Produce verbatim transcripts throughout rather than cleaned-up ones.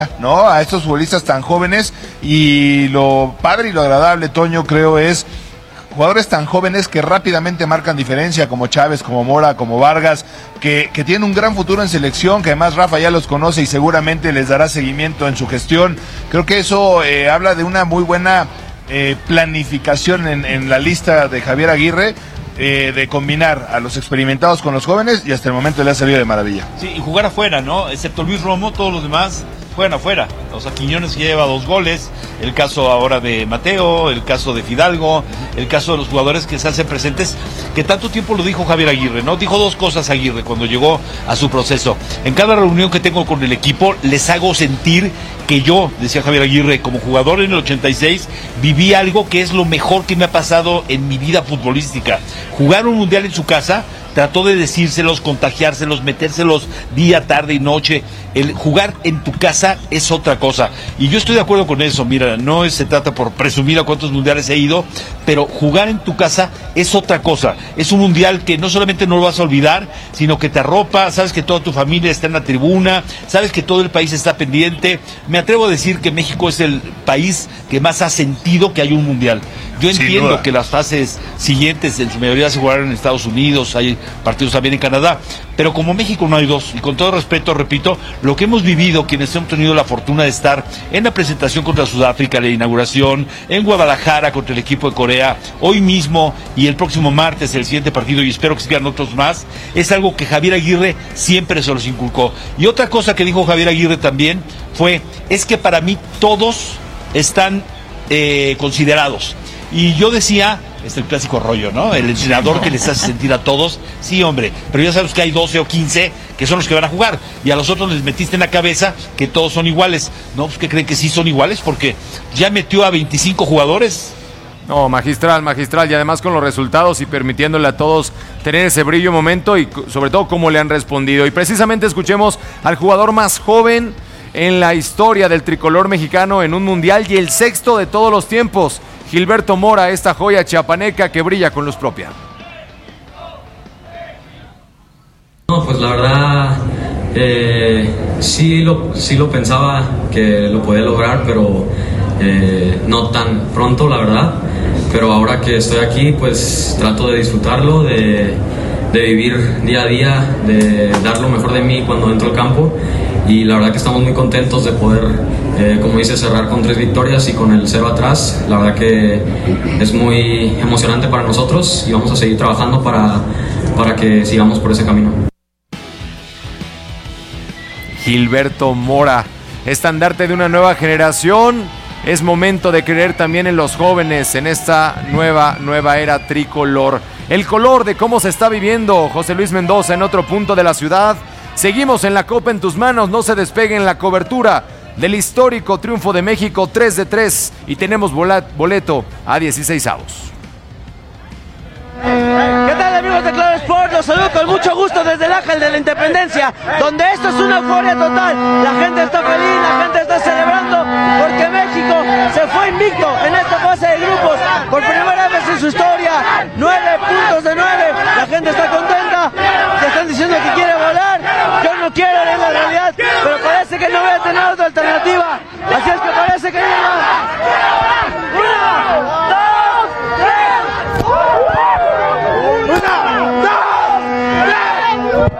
¿no? A estos futbolistas tan jóvenes, y lo padre y lo agradable, Toño, creo es jugadores tan jóvenes que rápidamente marcan diferencia, como Chávez, como Mora, como Vargas, que, que tienen un gran futuro en selección, que además Rafa ya los conoce y seguramente les dará seguimiento en su gestión. Creo que eso eh, habla de una muy buena eh, planificación en, en la lista de Javier Aguirre, eh, de combinar a los experimentados con los jóvenes, y hasta el momento le ha salido de maravilla. Sí, y jugar afuera, ¿no? Excepto Luis Romo, todos los demás juegan afuera. O sea, Quiñones lleva dos goles, el caso ahora de Mateo, el caso de Fidalgo, el caso de los jugadores que se hacen presentes, que tanto tiempo lo dijo Javier Aguirre, ¿no? Dijo dos cosas Aguirre cuando llegó a su proceso. En cada reunión que tengo con el equipo, les hago sentir que yo, decía Javier Aguirre, como jugador en el ochenta y seis, viví algo que es lo mejor que me ha pasado en mi vida futbolística. Jugar un mundial en su casa, trató de decírselos, contagiárselos, metérselos día, tarde y noche. El jugar en tu casa es otra cosa. Y yo estoy de acuerdo con eso. Mira, no es, se trata por presumir a cuántos mundiales he ido, pero jugar en tu casa es otra cosa. Es un mundial que no solamente no lo vas a olvidar, sino que te arropa, sabes que toda tu familia está en la tribuna, sabes que todo el país está pendiente. Me atrevo a decir que México es el país que más ha sentido que hay un mundial. Yo entiendo que las fases siguientes en su mayoría se jugaron en Estados Unidos, hay partidos también en Canadá, pero como México no hay dos, y con todo respeto, repito, lo que hemos vivido, quienes hemos tenido la fortuna de estar en la presentación contra Sudáfrica, la inauguración, en Guadalajara contra el equipo de Corea, hoy mismo y el próximo martes el siguiente partido, y espero que sigan otros más, es algo que Javier Aguirre siempre se los inculcó. Y otra cosa que dijo Javier Aguirre también fue, es que para mí todos están eh, considerados. Y yo decía, es el clásico rollo, ¿no? El entrenador que les hace sentir a todos, sí, hombre, pero ya sabes que hay doce o quince que son los que van a jugar, y a los otros les metiste en la cabeza que todos son iguales. No, pues que creen que sí son iguales, porque ya metió a veinticinco jugadores. No, magistral, magistral, y además con los resultados y permitiéndole a todos tener ese brillo momento, y sobre todo cómo le han respondido. Y precisamente escuchemos al jugador más joven en la historia del tricolor mexicano en un mundial, y el sexto de todos los tiempos, Gilberto Mora, esta joya chiapaneca que brilla con luz propia. No, pues la verdad, eh, sí, lo, sí lo pensaba que lo podía lograr, pero eh, no tan pronto, la verdad. Pero ahora que estoy aquí, pues trato de disfrutarlo, de, de vivir día a día, de dar lo mejor de mí cuando entro al campo. Y la verdad que estamos muy contentos de poder, eh, como dice, cerrar con tres victorias y con el cero atrás. La verdad que es muy emocionante para nosotros, y vamos a seguir trabajando para, para que sigamos por ese camino. Gilberto Mora, estandarte de una nueva generación. Es momento de creer también en los jóvenes, en esta nueva, nueva era tricolor. El color de cómo se está viviendo José Luis Mendoza en otro punto de la ciudad. Seguimos en la Copa en tus manos, no se despeguen la cobertura del histórico triunfo de México tres de tres, y tenemos boleto a dieciséis avos. ¿Qué tal, amigos de Claro Sport? Los saludo con mucho gusto desde el Ángel de la Independencia, donde esto es una euforia total. La gente está feliz, la gente está celebrando, porque México se fue invicto en esta fase de grupos por primera vez en su historia. Nueve puntos de nueve, la gente está contenta, te están diciendo que quiere volar. Yo no quiero, es la realidad, pero parece que no voy a tener otra alternativa. Así es que parece que no. Una, dos, tres. Una, dos, tres.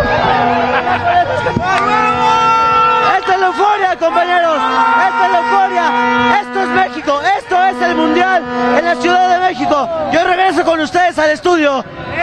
Esta es la euforia, compañeros. Esta es la euforia. Esto es México. Esto es el Mundial en la Ciudad de México. Yo regreso con ustedes al estudio.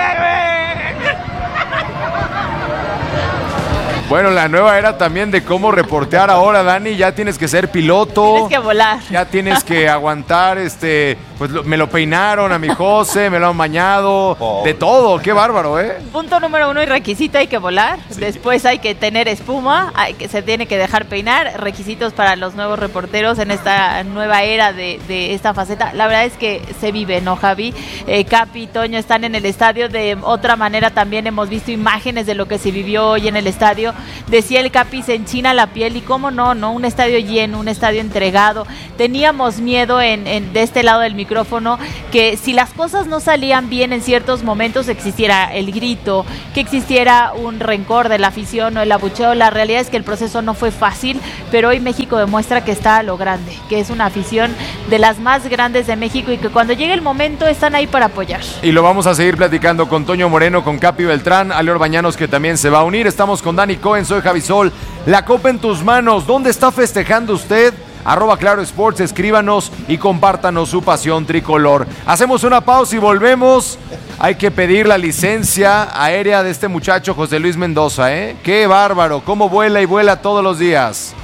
Bueno, la nueva era también de cómo reportear ahora, Dani. Ya tienes que ser piloto. Tienes que volar. Ya tienes que aguantar, este, pues lo, me lo peinaron a mi José, me lo han bañado, oh. de todo. Qué bárbaro, ¿eh? Punto número uno y requisito, hay que volar. Sí. Después hay que tener espuma, hay que, se tiene que dejar peinar. Requisitos para los nuevos reporteros en esta nueva era de, de esta faceta. La verdad es que se vive, ¿no, Javi? Eh, Capi, Toño están en el estadio. De otra manera también hemos visto imágenes de lo que se vivió hoy en el estadio. decía el Capi, se enchina la piel y cómo no, no, un estadio lleno, un estadio entregado. Teníamos miedo en, en, de este lado del micrófono que si las cosas no salían bien en ciertos momentos existiera el grito, que existiera un rencor de la afición o el abucheo. La realidad es que el proceso no fue fácil, pero hoy México demuestra que está a lo grande, que es una afición de las más grandes de México y que cuando llegue el momento están ahí para apoyar. Y lo vamos a seguir platicando con Toño Moreno, con Capi Beltrán, Aleor Bañanos, que también se va a unir. Estamos con Dani Cohen, soy Javisol. La copa en tus manos, ¿dónde está festejando usted? Arroba Claro Sports, escríbanos y compártanos su pasión tricolor. Hacemos una pausa y volvemos. Hay que pedir la licencia aérea de este muchacho José Luis Mendoza, ¿eh? ¡Qué bárbaro! ¡Cómo vuela y vuela todos los días!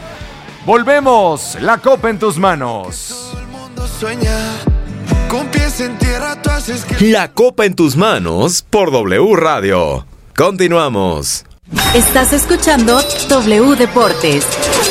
Volvemos, la copa en tus manos. Todo el mundo sueña, con pies en tierra tú haces que... La copa en tus manos por W Radio. Continuamos. Estás escuchando W Deportes.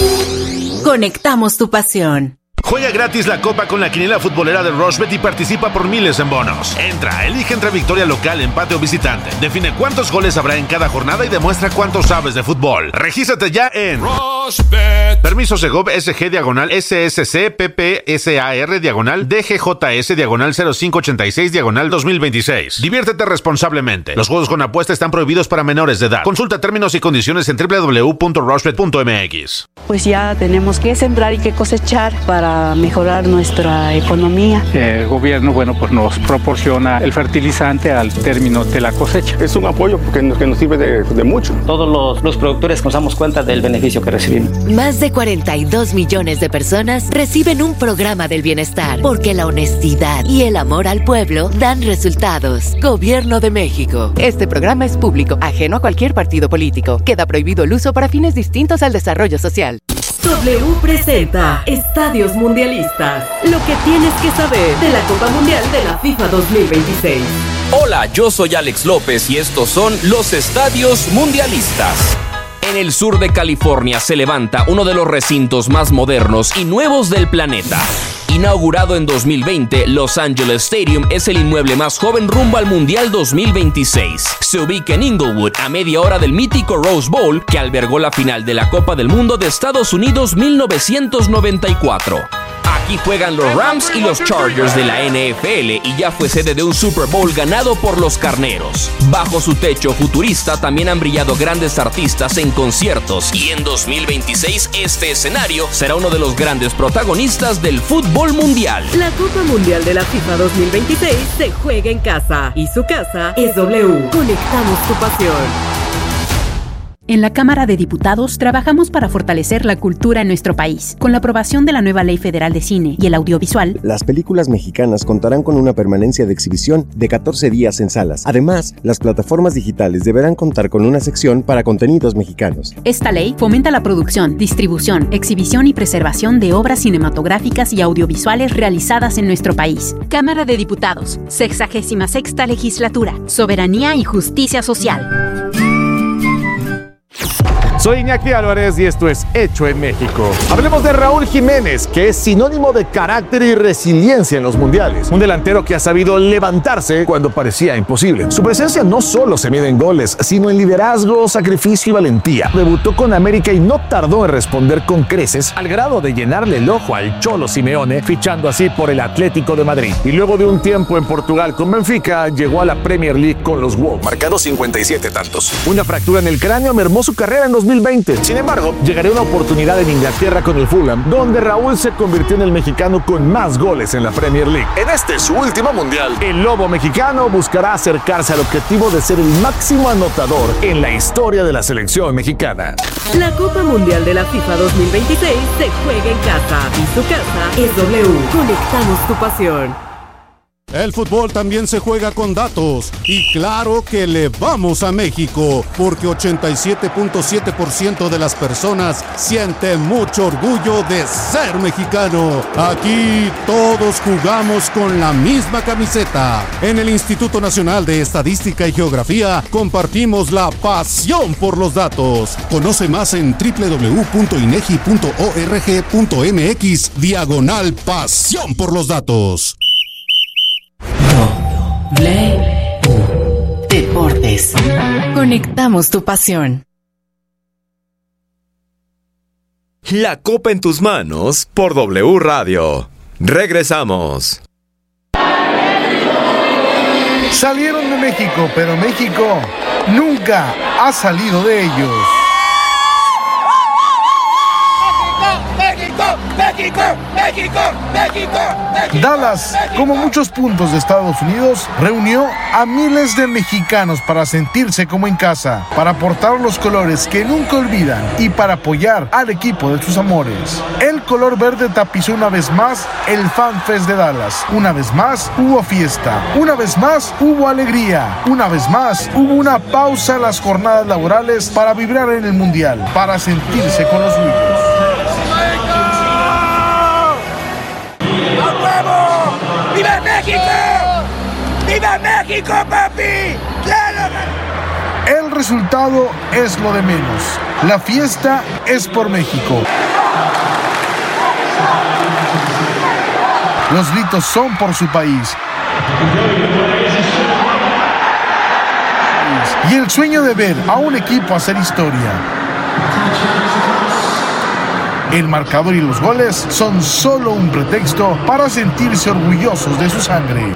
Conectamos tu pasión. Juega gratis la Copa con la quiniela futbolera de Rushbet y participa por miles en bonos. Entra, elige entre victoria local, empate o visitante. Define cuántos goles habrá en cada jornada y demuestra cuánto sabes de fútbol. Regístrate ya en Rushbet. Permiso Segov S G diagonal S S C P P S A R diagonal D G J S diagonal cero cinco ochenta y seis diagonal dos mil veintiséis. Diviértete responsablemente. Los juegos con apuesta están prohibidos para menores de edad. Consulta términos y condiciones en doble u doble u doble u punto rushbet punto m x. Pues ya tenemos que sembrar y que cosechar para mejorar nuestra economía. El gobierno, bueno, pues nos proporciona el fertilizante al término de la cosecha. Es un apoyo porque nos, que nos sirve de, de mucho. Todos los, los productores nos damos cuenta del beneficio que recibimos. Más de cuarenta y dos millones de personas reciben un programa del bienestar porque la honestidad y el amor al pueblo dan resultados. Gobierno de México. Este programa es público, ajeno a cualquier partido político. Queda prohibido el uso para fines distintos al desarrollo social. W presenta Estadios Mundialistas. Lo que tienes que saber de la Copa Mundial de la FIFA dos mil veintiséis. Hola, yo soy Alex López y estos son los Estadios Mundialistas. En el sur de California se levanta uno de los recintos más modernos y nuevos del planeta. Inaugurado en dos mil veinte, Los Angeles Stadium es el inmueble más joven rumbo al Mundial dos mil veintiséis. Se ubica en Inglewood, a media hora del mítico Rose Bowl, que albergó la final de la Copa del Mundo de Estados Unidos mil novecientos noventa y cuatro. Aquí juegan los Rams y los Chargers de la N F L y ya fue sede de un Super Bowl ganado por los Carneros. Bajo su techo futurista también han brillado grandes artistas en conciertos y en dos mil veintiséis este escenario será uno de los grandes protagonistas del fútbol mundial. La Copa Mundial de la FIFA dos mil veintiséis se juega en casa y su casa es W. Conectamos tu pasión. En la Cámara de Diputados trabajamos para fortalecer la cultura en nuestro país. Con la aprobación de la nueva Ley Federal de Cine y el Audiovisual, las películas mexicanas contarán con una permanencia de exhibición de catorce días en salas. Además, las plataformas digitales deberán contar con una sección para contenidos mexicanos. Esta ley fomenta la producción, distribución, exhibición y preservación de obras cinematográficas y audiovisuales realizadas en nuestro país. Cámara de Diputados, sexagésima sexta Legislatura, Soberanía y Justicia Social. Soy Iñaki Álvarez y esto es Hecho en México. Hablemos de Raúl Jiménez, que es sinónimo de carácter y resiliencia en los mundiales. Un delantero que ha sabido levantarse cuando parecía imposible. Su presencia no solo se mide en goles, sino en liderazgo, sacrificio y valentía. Debutó con América y no tardó en responder con creces, al grado de llenarle el ojo al Cholo Simeone, fichando así por el Atlético de Madrid. Y luego de un tiempo en Portugal con Benfica, llegó a la Premier League con los Wolves, marcando cincuenta y siete tantos. Una fractura en el cráneo mermó su carrera en dos mil veinte. Sin embargo, llegaría una oportunidad en Inglaterra con el Fulham, donde Raúl se convirtió en el mexicano con más goles en la Premier League. En este, su último mundial, el lobo mexicano buscará acercarse al objetivo de ser el máximo anotador en la historia de la selección mexicana. La Copa Mundial de la FIFA dos mil veintiséis se juega en casa y su casa es W. Conectamos tu pasión. El fútbol también se juega con datos y claro que le vamos a México porque ochenta y siete punto siete por ciento de las personas sienten mucho orgullo de ser mexicano. Aquí todos jugamos con la misma camiseta. En el Instituto Nacional de Estadística y Geografía compartimos la pasión por los datos. Conoce más en doble u doble u doble u punto inegi punto org punto mx diagonal pasión por los datos. W Deportes. Conectamos tu pasión. La Copa en tus manos por W Radio. Regresamos. Salieron de México, pero México nunca ha salido de ellos. ¡México! ¡México! ¡México! ¡México! ¡México! Dallas, como muchos puntos de Estados Unidos, reunió a miles de mexicanos para sentirse como en casa, para portar los colores que nunca olvidan y para apoyar al equipo de sus amores. El color verde tapizó una vez más el Fan Fest de Dallas. Una vez más hubo fiesta. Una vez más hubo alegría. Una vez más hubo una pausa en las jornadas laborales para vibrar en el Mundial, para sentirse con los suyos. ¡Viva México! ¡Viva México, papi! ¡Claro! El resultado es lo de menos. La fiesta es por México. Los gritos son por su país. Y el sueño de ver a un equipo hacer historia. El marcador y los goles son solo un pretexto para sentirse orgullosos de su sangre.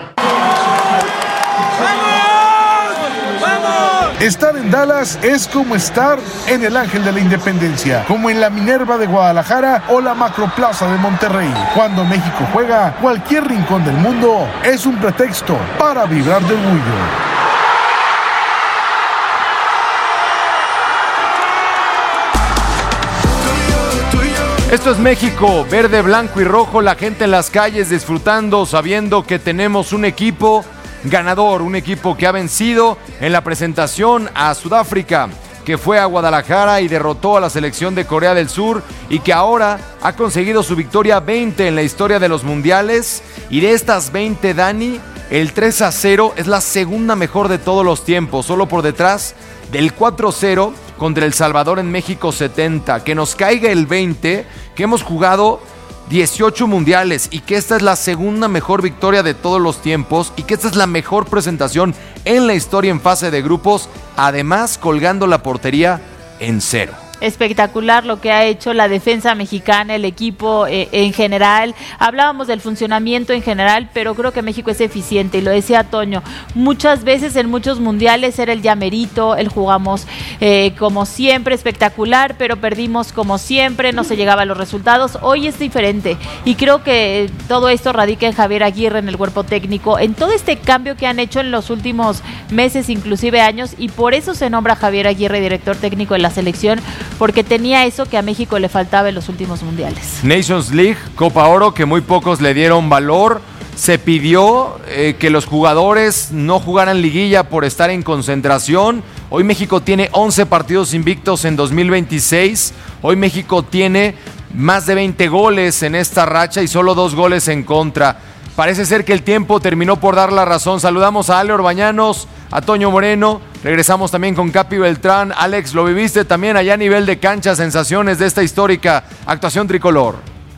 Estar en Dallas es como estar en el Ángel de la Independencia, como en la Minerva de Guadalajara o la Macroplaza de Monterrey. Cuando México juega, cualquier rincón del mundo es un pretexto para vibrar de orgullo. Esto es México, verde, blanco y rojo, la gente en las calles disfrutando, sabiendo que tenemos un equipo ganador, un equipo que ha vencido en la presentación a Sudáfrica, que fue a Guadalajara y derrotó a la selección de Corea del Sur y que ahora ha conseguido su victoria veinte en la historia de los mundiales. Y de estas veinte, Dani, el tres a cero es la segunda mejor de todos los tiempos, solo por detrás del cuatro a cero contra El Salvador en México setenta. Que nos caiga el veinte, que hemos jugado dieciocho mundiales y que esta es la segunda mejor victoria de todos los tiempos y que esta es la mejor presentación en la historia en fase de grupos, además colgando la portería en cero. Espectacular lo que ha hecho la defensa mexicana, el equipo eh, en general. Hablábamos del funcionamiento en general, pero creo que México es eficiente, y lo decía Toño, muchas veces en muchos mundiales era el llamerito, el jugamos eh, como siempre, espectacular, pero perdimos como siempre, no se llegaba a los resultados. Hoy es diferente y creo que todo esto radica en Javier Aguirre, en el cuerpo técnico, en todo este cambio que han hecho en los últimos meses, inclusive años, y por eso se nombra Javier Aguirre director técnico de la selección, porque tenía eso que a México le faltaba en los últimos mundiales. Nations League, Copa Oro, que muy pocos le dieron valor. Se pidió eh, que los jugadores no jugaran liguilla por estar en concentración. Hoy México tiene once partidos invictos en dos mil veintiséis. Hoy México tiene más de veinte goles en esta racha y solo dos goles en contra. Parece ser que el tiempo terminó por dar la razón. Saludamos a Ale Orbañanos, a Toño Moreno. Regresamos también con Capi Beltrán. Alex, lo viviste también allá a nivel de cancha, sensaciones de esta histórica actuación tricolor.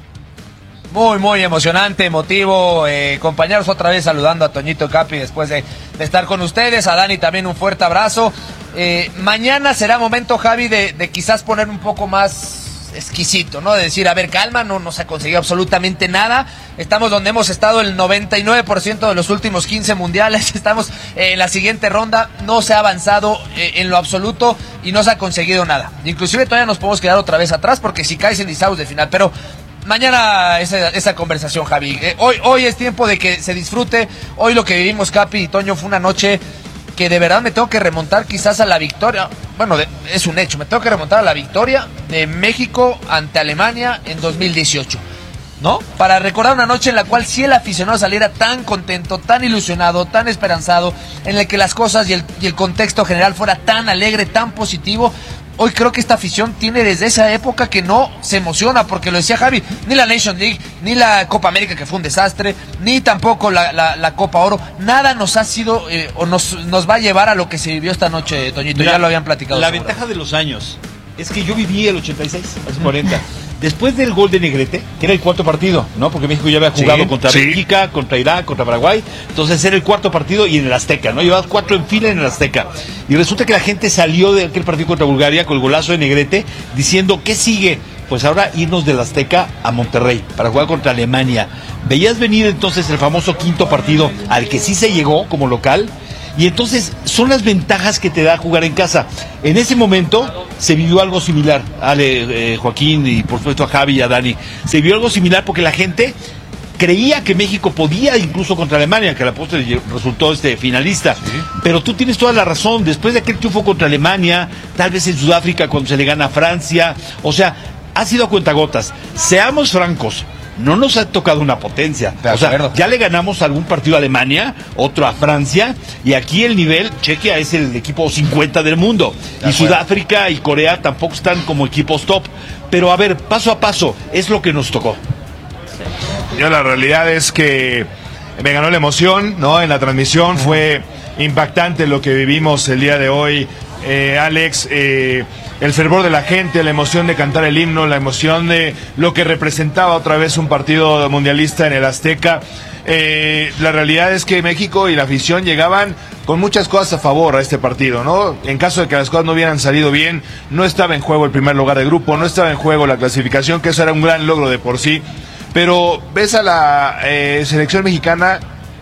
Muy, muy emocionante, emotivo, eh, compañeros, otra vez saludando a Toñito, Capi después de, de estar con ustedes, a Dani también un fuerte abrazo. Eh, mañana será momento, Javi, de, de quizás poner un poco más exquisito, ¿no? De decir, a ver, calma, no, no se ha conseguido absolutamente nada. Estamos donde hemos estado el noventa y nueve por ciento de los últimos quince mundiales. Estamos eh, en la siguiente ronda. No se ha avanzado eh, en lo absoluto y no se ha conseguido nada. Inclusive todavía nos podemos quedar otra vez atrás porque si caes en Isaus de final. Pero mañana esa, esa conversación, Javi. Eh, hoy, hoy es tiempo de que se disfrute. Hoy lo que vivimos, Capi y Toño, fue una noche que de verdad me tengo que remontar quizás a la victoria. Bueno, de, es un hecho, me tengo que remontar a la victoria de México ante Alemania en dos mil dieciocho, ¿no? Para recordar una noche en la cual sí el aficionado saliera tan contento, tan ilusionado, tan esperanzado, en el que las cosas y el, y el contexto general fuera tan alegre, tan positivo. Hoy creo que esta afición tiene desde esa época que no se emociona, porque lo decía Javi, ni la Nation League, ni la Copa América, que fue un desastre, ni tampoco la, la, la Copa Oro, nada nos ha sido eh, o nos, nos va a llevar a lo que se vivió esta noche, Toñito. Mira, ya lo habían platicado. La seguro. ventaja de los años es que yo viví el ochenta y seis, los cuarenta. Después del gol de Negrete, que era el cuarto partido, ¿no? Porque México ya había jugado sí, contra sí. Bélgica, contra Irak, contra Paraguay. Entonces era el cuarto partido y en el Azteca, ¿no? Llevaba cuatro en fila en el Azteca. Y resulta que la gente salió de aquel partido contra Bulgaria con el golazo de Negrete diciendo, ¿qué sigue? pues ahora irnos del Azteca a Monterrey para jugar contra Alemania. Veías venir entonces el famoso quinto partido al que sí se llegó como local, y entonces son las ventajas que te da jugar en casa. En ese momento se vivió algo similar, Ale, eh, Joaquín y por supuesto a Javi y a Dani, se vivió algo similar porque la gente creía que México podía incluso contra Alemania, que a la postre resultó este finalista. Sí. Pero tú tienes toda la razón, después de aquel triunfo contra Alemania, tal vez en Sudáfrica cuando se le gana a Francia, o sea, ha sido a cuentagotas. Seamos francos, no nos ha tocado una potencia. O sea, ya le ganamos algún partido a Alemania, otro a Francia, y aquí el nivel, Chequia es el equipo cincuenta del mundo. De y Sudáfrica y Corea tampoco están como equipos top. Pero a ver, paso a paso, es lo que nos tocó. Yo la realidad es que me ganó la emoción, ¿no? En la transmisión fue impactante lo que vivimos el día de hoy, eh, Alex, eh, el fervor de la gente, la emoción de cantar el himno, la emoción de lo que representaba otra vez un partido mundialista en el Azteca. Eh, la realidad es que México y la afición llegaban con muchas cosas a favor a este partido, ¿no? En caso de que las cosas no hubieran salido bien, no estaba en juego el primer lugar de grupo, no estaba en juego la clasificación, que eso era un gran logro de por sí. Pero ves a la eh, selección mexicana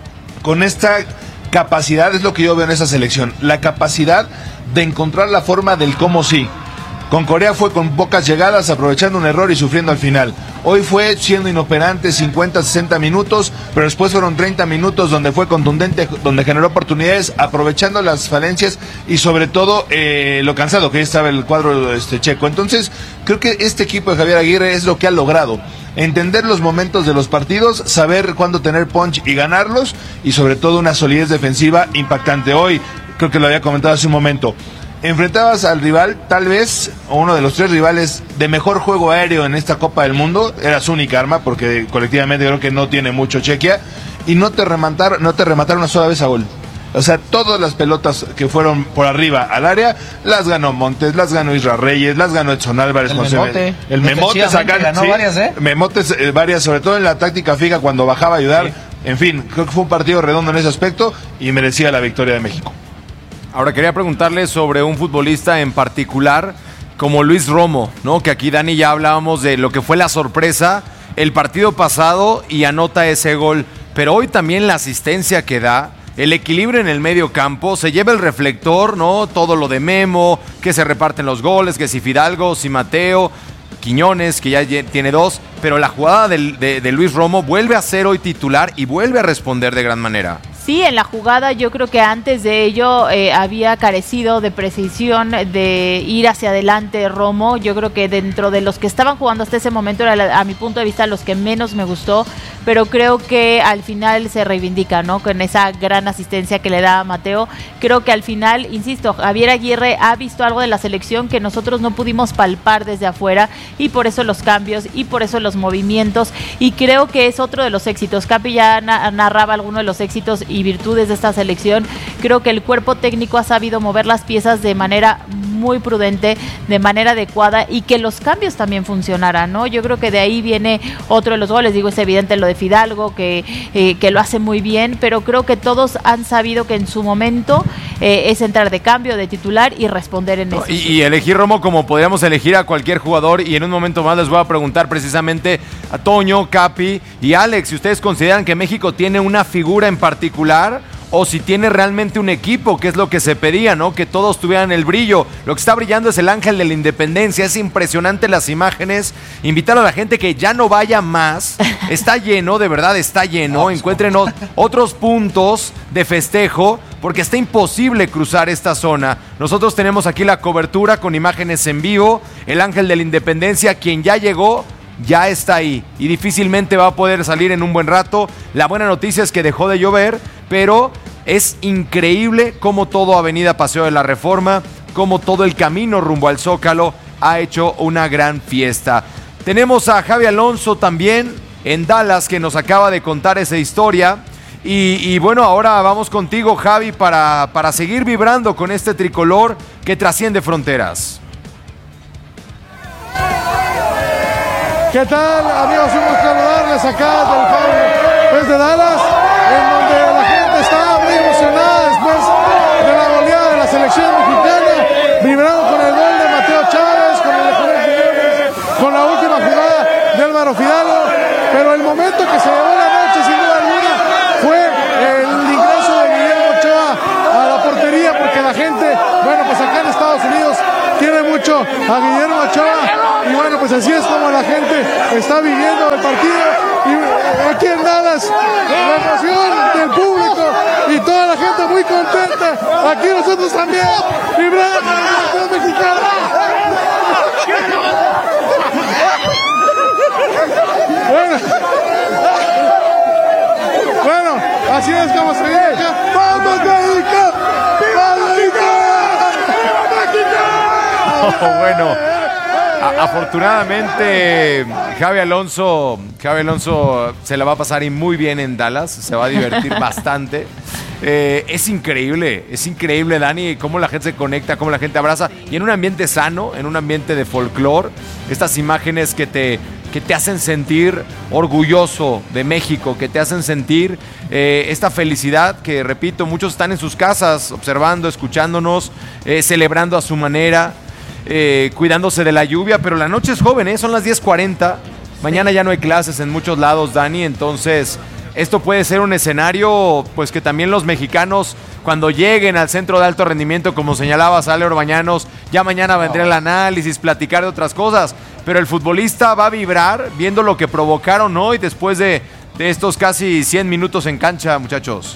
con esta capacidad, es lo que yo veo en esa selección, la capacidad de encontrar la forma del cómo sí. Con Corea fue con pocas llegadas, aprovechando un error y sufriendo al final. Hoy fue siendo inoperante cincuenta, sesenta minutos, pero después fueron treinta minutos donde fue contundente, donde generó oportunidades, aprovechando las falencias y sobre todo eh, lo cansado que ya estaba el cuadro este, checo. Entonces, creo que este equipo de Javier Aguirre es lo que ha logrado. Entender los momentos de los partidos, saber cuándo tener punch y ganarlos, y sobre todo una solidez defensiva impactante. Hoy, creo que lo había comentado hace un momento, enfrentabas al rival, tal vez, o uno de los tres rivales de mejor juego aéreo en esta Copa del Mundo, era su única arma, porque colectivamente creo que no tiene mucho Chequia, y no te remataron, no te remataron una sola vez a gol. O sea, todas las pelotas que fueron por arriba al área, las ganó Montes, las ganó Isra Reyes, las ganó Edson Álvarez. El José Memote. El Memote sacan, ganó sí, varias, ¿eh? Memotes eh, varias, sobre todo en la táctica fija cuando bajaba a ayudar. Sí. En fin, creo que fue un partido redondo en ese aspecto y merecía la victoria de México. Ahora quería preguntarle sobre un futbolista en particular como Luis Romo, ¿no? Que aquí Dani ya hablábamos de lo que fue la sorpresa el partido pasado y anota ese gol, pero hoy también la asistencia que da, el equilibrio en el medio campo, se lleva el reflector, ¿no? Todo lo de Memo, que se reparten los goles, que si Fidalgo, si Mateo, Quiñones, que ya tiene dos, pero la jugada de, de, de Luis Romo vuelve a ser hoy titular y vuelve a responder de gran manera. Sí, en la jugada yo creo que antes de ello eh, había carecido de precisión de ir hacia adelante Romo. Yo creo que dentro de los que estaban jugando hasta ese momento era, a mi punto de vista, los que menos me gustó, pero creo que al final se reivindica, ¿no? Con esa gran asistencia que le da a Mateo. Creo que al final, insisto, Javier Aguirre ha visto algo de la selección que nosotros no pudimos palpar desde afuera, y por eso los cambios y por eso los movimientos, y creo que es otro de los éxitos. Capi ya na- narraba algunos de los éxitos y virtudes de esta selección. Creo que el cuerpo técnico ha sabido mover las piezas de manera muy prudente, de manera adecuada, y que los cambios también funcionaran, ¿no? Yo creo que de ahí viene otro de los goles. Digo, es evidente lo de Fidalgo, que, eh, que lo hace muy bien, pero creo que todos han sabido que en su momento eh, es entrar de cambio, de titular y responder en eso. Y, y elegir Romo como podríamos elegir a cualquier jugador, y en un momento más les voy a preguntar precisamente a Toño, Capi y Alex, si ustedes consideran que México tiene una figura en particular o si tiene realmente un equipo, que es lo que se pedía, ¿no? Que todos tuvieran el brillo. Lo que está brillando es el ángel de la independencia. Es impresionante las imágenes. Invitar a la gente que ya no vaya más. Está lleno, de verdad está lleno. Encuentren otros puntos de festejo, porque está imposible cruzar esta zona. Nosotros tenemos aquí la cobertura con imágenes en vivo. El ángel de la independencia, quien ya llegó, ya está ahí y difícilmente va a poder salir en un buen rato. La buena noticia es que dejó de llover, pero es increíble cómo todo Avenida Paseo de la Reforma, cómo todo el camino rumbo al Zócalo ha hecho una gran fiesta. Tenemos a Javi Alonso también en Dallas, que nos acaba de contar esa historia. Y, y bueno, ahora vamos contigo, Javi, para, para seguir vibrando con este tricolor que trasciende fronteras. ¿Qué tal, amigos? Un gusto saludarles acá del Faro desde Dallas, en donde la gente está muy emocionada después de la goleada de la selección mexicana, vibrando con el gol de Mateo Chávez, con el de Julián Quiñones, con la última Álvaro Fidalgo, pero el momento que se llevó la noche, sin duda alguna, fue el ingreso de Guillermo Ochoa a la portería, porque la gente, bueno, pues acá en Estados Unidos quiere mucho a Guillermo Ochoa, y bueno, pues así es como la gente está viviendo el partido, y aquí en Dallas, la emoción del público, y toda la gente muy contenta, aquí nosotros también, vibrando con la selección mexicana. Bueno, bueno, así es como se viene acá. ¡Vamos, México! ¡Viva México! Oh, bueno, a- afortunadamente Javi Alonso, Javi Alonso se la va a pasar y muy bien en Dallas, se va a divertir bastante. Eh, es increíble, es increíble, Dani, cómo la gente se conecta, cómo la gente abraza, y en un ambiente sano, en un ambiente de folclore, estas imágenes que te, que te hacen sentir orgulloso de México, que te hacen sentir eh, esta felicidad que, repito, muchos están en sus casas observando, escuchándonos, eh, celebrando a su manera, eh, cuidándose de la lluvia, pero la noche es joven, ¿eh? Son las diez cuarenta, mañana ya no hay clases en muchos lados, Dani, entonces esto puede ser un escenario pues que también los mexicanos, cuando lleguen al centro de alto rendimiento, como señalaba Sale Orbañanos, ya mañana vendrá el análisis, platicar de otras cosas, pero el futbolista va a vibrar viendo lo que provocaron hoy después de, de estos casi cien minutos en cancha, muchachos.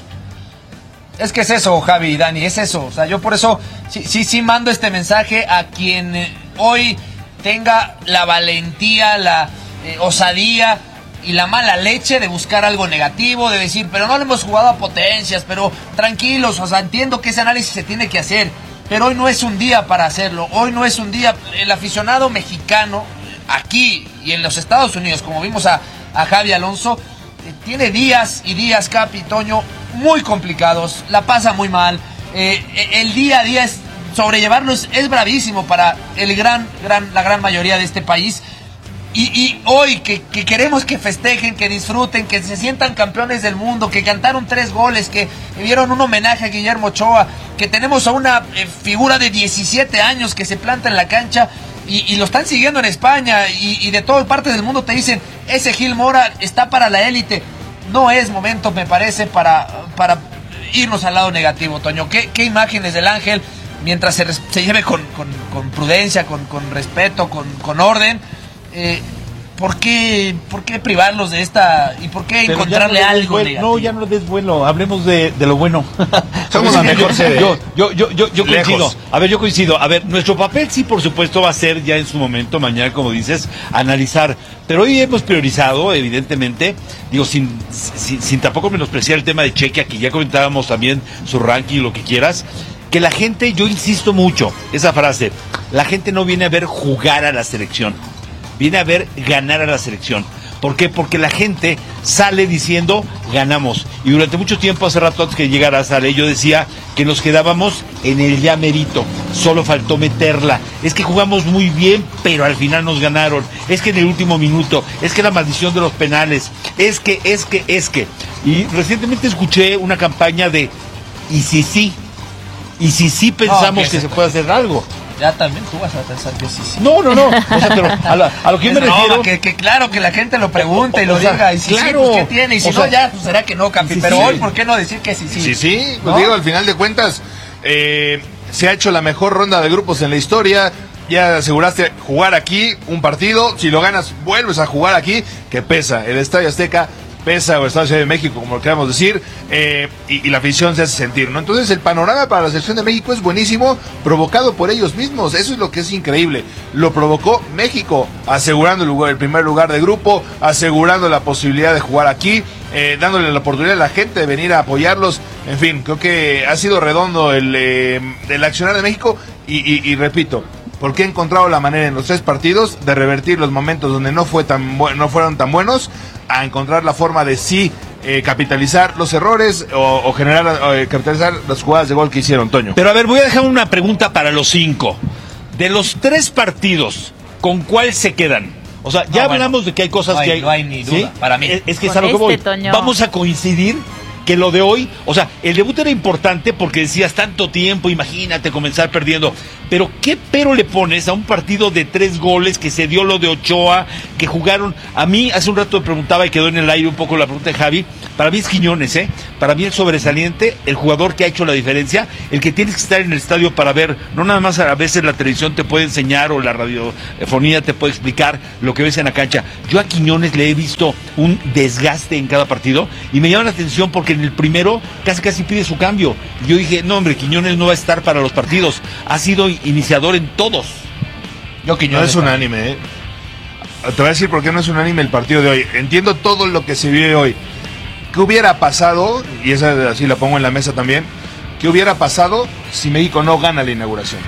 Es que es eso, Javi y Dani, es eso. O sea, yo por eso sí, sí, sí mando este mensaje a quien eh, hoy tenga la valentía, la eh, osadía y la mala leche de buscar algo negativo, de decir, pero no le hemos jugado a potencias, pero tranquilos, o sea, entiendo que ese análisis se tiene que hacer, pero hoy no es un día para hacerlo, hoy no es un día. El aficionado mexicano, aquí y en los Estados Unidos, como vimos a, a Javi Alonso, eh, tiene días y días, Capi, Toño, muy complicados, la pasa muy mal, eh, el día a día es sobrellevarlo, es, es bravísimo para el gran, gran, la gran mayoría de este país. Y, y hoy que, que queremos que festejen, que disfruten, que se sientan campeones del mundo, que cantaron tres goles, que dieron un homenaje a Guillermo Ochoa, que tenemos a una eh, figura de diecisiete años que se planta en la cancha y, y lo están siguiendo en España y, y de todas partes del mundo te dicen, ese Gil Mora está para la élite. No es momento, me parece, para, para irnos al lado negativo, Toño. ¿Qué, qué imágenes del Ángel, mientras se, se lleve con, con, con prudencia, con, con respeto, con, con orden? Eh, ¿por qué, ¿Por qué privarlos de esta y por qué Pero encontrarle no algo bueno, negativo? No, ya no des bueno, hablemos de, de lo bueno. Somos la mejor sede. Yo, yo, yo, yo, yo coincido. Lejos. A ver, yo coincido. A ver, nuestro papel sí, por supuesto, va a ser ya en su momento, mañana, como dices, analizar. Pero hoy hemos priorizado, evidentemente, digo, sin, sin, sin tampoco menospreciar el tema de Chequia, que ya comentábamos también su ranking, lo que quieras. Que la gente, yo insisto mucho, esa frase, la gente no viene a ver jugar a la selección. Viene a ver ganar a la selección. ¿Por qué? Porque la gente sale diciendo ganamos. Y durante mucho tiempo, hace rato antes que llegara Sale, yo decía que nos quedábamos en el ya merito. Solo faltó meterla. Es que jugamos muy bien, pero al final nos ganaron. Es que en el último minuto, es que la maldición de los penales, es que, es que, es que. Y recientemente escuché una campaña de ¿y si sí? ¿Y si sí pensamos no, que, que se puede hacer algo? Ya también tú vas a pensar que sí, sí. No, no, no. O sea, pero a, la, a lo que yo me no, refiero. Que, que claro, que la gente lo pregunte y lo o sea, diga. Y si claro, sí, pues ¿qué tiene? Y si o no, sea, ya, pues será que no, Capi. Sí, pero sí. hoy, ¿por qué no decir que sí, sí? Sí, sí. Pues ¿no? digo, al final de cuentas, eh, se ha hecho la mejor ronda de grupos en la historia. Ya aseguraste jugar aquí un partido. Si lo ganas, vuelves a jugar aquí, que pesa. El Estadio Azteca pesa, o el Estadio Ciudad de México, como lo queramos decir, eh, y, y la afición se hace sentir, ¿no? Entonces el panorama para la selección de México es buenísimo, provocado por ellos mismos. Eso es lo que es increíble. Lo provocó México, asegurando el, lugar, el primer lugar de grupo, asegurando la posibilidad de jugar aquí, eh, dándole la oportunidad a la gente de venir a apoyarlos. En fin, creo que ha sido redondo el, eh, el accionar de México y, y, y repito, porque he encontrado la manera en los tres partidos de revertir los momentos donde no fue tan bu- no fueron tan buenos, a encontrar la forma de sí eh, capitalizar los errores o, o generar eh, capitalizar las jugadas de gol que hicieron, Toño. Pero a ver, voy a dejar una pregunta para los cinco. De los tres partidos, ¿con cuál se quedan? O sea, ya No, hablamos bueno, de que hay cosas no hay, que hay. No hay ni duda, ¿sí? para mí. Es, es que es Con a lo que voy. este, Toño. Vamos a coincidir que lo de hoy. O sea, el debut era importante porque decías tanto tiempo, imagínate comenzar perdiendo. Pero ¿qué pero le pones a un partido de tres goles que se dio lo de Ochoa, que jugaron? A mí hace un rato me preguntaba y quedó en el aire un poco la pregunta de Javi. Para mí es Quiñones, ¿eh? Para mí el sobresaliente, el jugador que ha hecho la diferencia, el que tienes que estar en el estadio para ver. No nada más a veces la televisión te puede enseñar o la radiofonía te puede explicar lo que ves en la cancha. Yo a Quiñones le he visto un desgaste en cada partido y me llama la atención porque en el primero casi casi pide su cambio. Yo dije, no hombre, Quiñones no va a estar para los partidos. Ha sido iniciador en todos. Yo Quiñones no es unánime, ¿eh? Te voy a decir por qué no es unánime el partido de hoy. Entiendo todo lo que se vive hoy. ¿Qué hubiera pasado? Y esa así la pongo en la mesa también. ¿Qué hubiera pasado si México no gana la inauguración?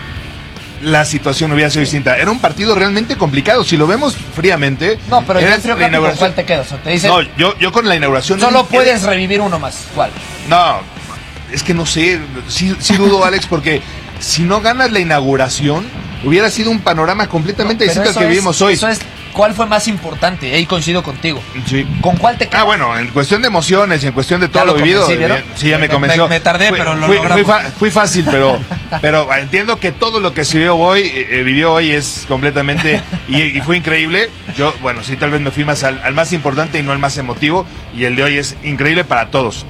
La situación hubiera sido distinta. Era un partido realmente complicado. Si lo vemos fríamente. No, pero yo creo que con cuál te quedas. O te dicen, no, yo, yo con la inauguración. Solo puedes era... revivir uno más. ¿Cuál? No, es que no sé. Sí, sí dudo, Alex, porque si no ganas la inauguración, hubiera sido un panorama completamente no, distinto al que es, vivimos hoy. Eso es. ¿Cuál fue más importante? Ahí coincido contigo. Sí. ¿Con cuál te quedas? Ah, bueno, en cuestión de emociones y en cuestión de todo lo, lo vivido. Bien, sí, ya me, me convenció. Me, me tardé, fui, pero lo fui, fui, fa, fui fácil, pero pero entiendo que todo lo que se vivió hoy, eh, vivió hoy es completamente y, y fue increíble. Yo, bueno, sí, tal vez me fui más al, al más importante y no al más emotivo. Y el de hoy es increíble para todos.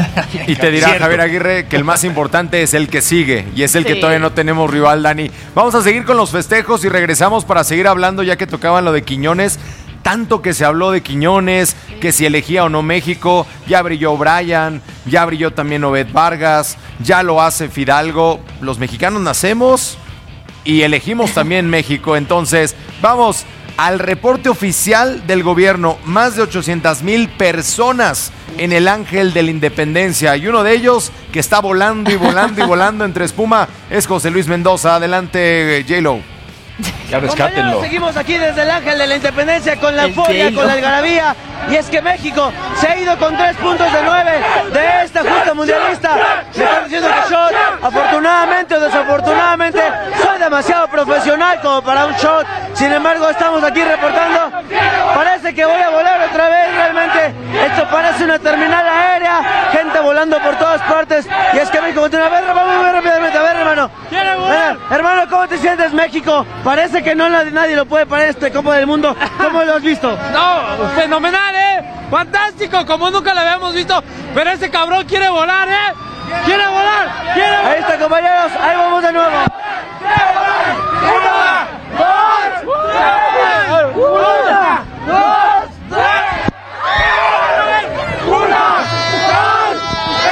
Y te dirá Cierto. Javier Aguirre que el más importante es el que sigue y es el sí. que todavía no tenemos rival, Dani. Vamos a seguir con los festejos y regresamos para seguir hablando ya que tocaban lo de Quiñones. Tanto que se habló de Quiñones, que si elegía o no México, ya brilló Brian, ya brilló también Obed Vargas, ya lo hace Fidalgo. Los mexicanos nacemos y elegimos también México. Entonces, vamos al reporte oficial del gobierno. Más de ochocientas mil personas en el Ángel de la Independencia. Y uno de ellos que está volando y volando y volando entre espuma es José Luis Mendoza. Adelante, J-Lo. Ya rescátenlo. Seguimos aquí desde el Ángel de la Independencia con la euforia, con la algarabía. Y es que México se ha ido con tres puntos de nueve de esta justa mundialista. Me están diciendo que shot, afortunadamente o desafortunadamente, soy demasiado profesional como para un shot. Sin embargo, estamos aquí reportando. Parece que voy a volar otra vez realmente. Esto parece una terminal aérea. Gente volando por todas partes. Y es que México continúa. A ver, vamos a ver rápidamente. A ver, hermano. Ver, hermano, ¿cómo te sientes, México? Parece que no nadie lo puede parar este Copa del Mundo. ¿Cómo lo has visto? No, fenomenal, ¿eh? Fantástico, como nunca lo habíamos visto. Pero ese cabrón quiere volar, ¿eh? ¡Quiere volar! ¡Quiere volar! Ahí está, compañeros. Ahí vamos de nuevo. ¡Una, dos, una, dos, tres! ¡Una, dos,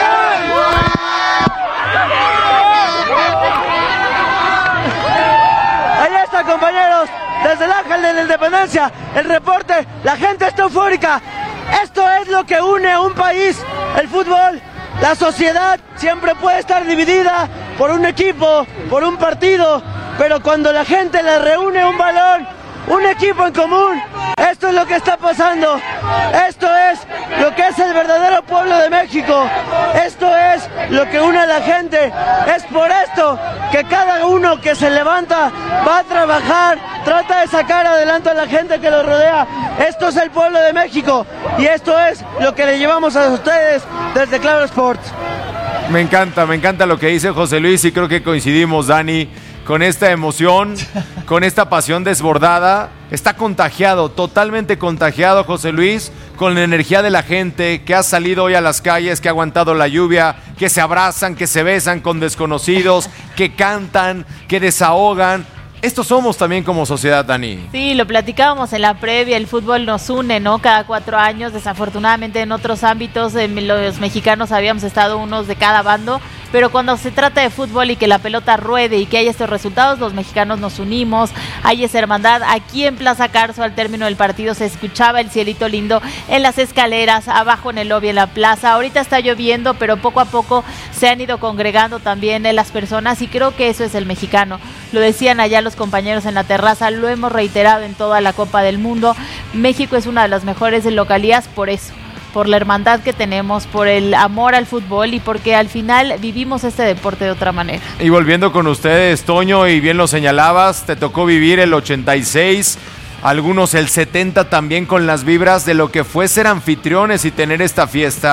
Ahí está, compañeros. Desde el Ángel de la Independencia, el reporte, la gente está eufórica. Esto es lo que une a un país, el fútbol. La sociedad siempre puede estar dividida por un equipo, por un partido, pero cuando la gente le reúne un balón, un equipo en común, esto es lo que está pasando. Esto es lo que es el verdadero pueblo de México. Esto es lo que une a la gente. Es por esto que cada uno que se levanta va a trabajar, trata de sacar adelante a la gente que lo rodea. Esto es el pueblo de México y esto es lo que le llevamos a ustedes desde Claro Sports. Me encanta, me encanta lo que dice José Luis y creo que coincidimos, Dani, con esta emoción, con esta pasión desbordada. Está contagiado, totalmente contagiado José Luis, con la energía de la gente que ha salido hoy a las calles, que ha aguantado la lluvia, que se abrazan, que se besan con desconocidos, que cantan, que desahogan. Estos somos también como sociedad, Dani. Sí, lo platicábamos en la previa, el fútbol nos une, ¿no? Cada cuatro años, desafortunadamente en otros ámbitos, en los mexicanos habíamos estado unos de cada bando, pero cuando se trata de fútbol y que la pelota ruede y que haya estos resultados, los mexicanos nos unimos, hay esa hermandad. Aquí en Plaza Carso, al término del partido, se escuchaba el cielito lindo en las escaleras, abajo en el lobby, en la plaza. Ahorita está lloviendo, pero poco a poco se han ido congregando también eh, las personas y creo que eso es el mexicano. Lo decían allá los compañeros en la terraza, lo hemos reiterado en toda la Copa del Mundo. México es una de las mejores localías por eso, por la hermandad que tenemos, por el amor al fútbol y porque al final vivimos este deporte de otra manera. Y volviendo con ustedes, Toño, y bien lo señalabas, te tocó vivir el ochenta y seis, algunos el setenta también con las vibras de lo que fue ser anfitriones y tener esta fiesta.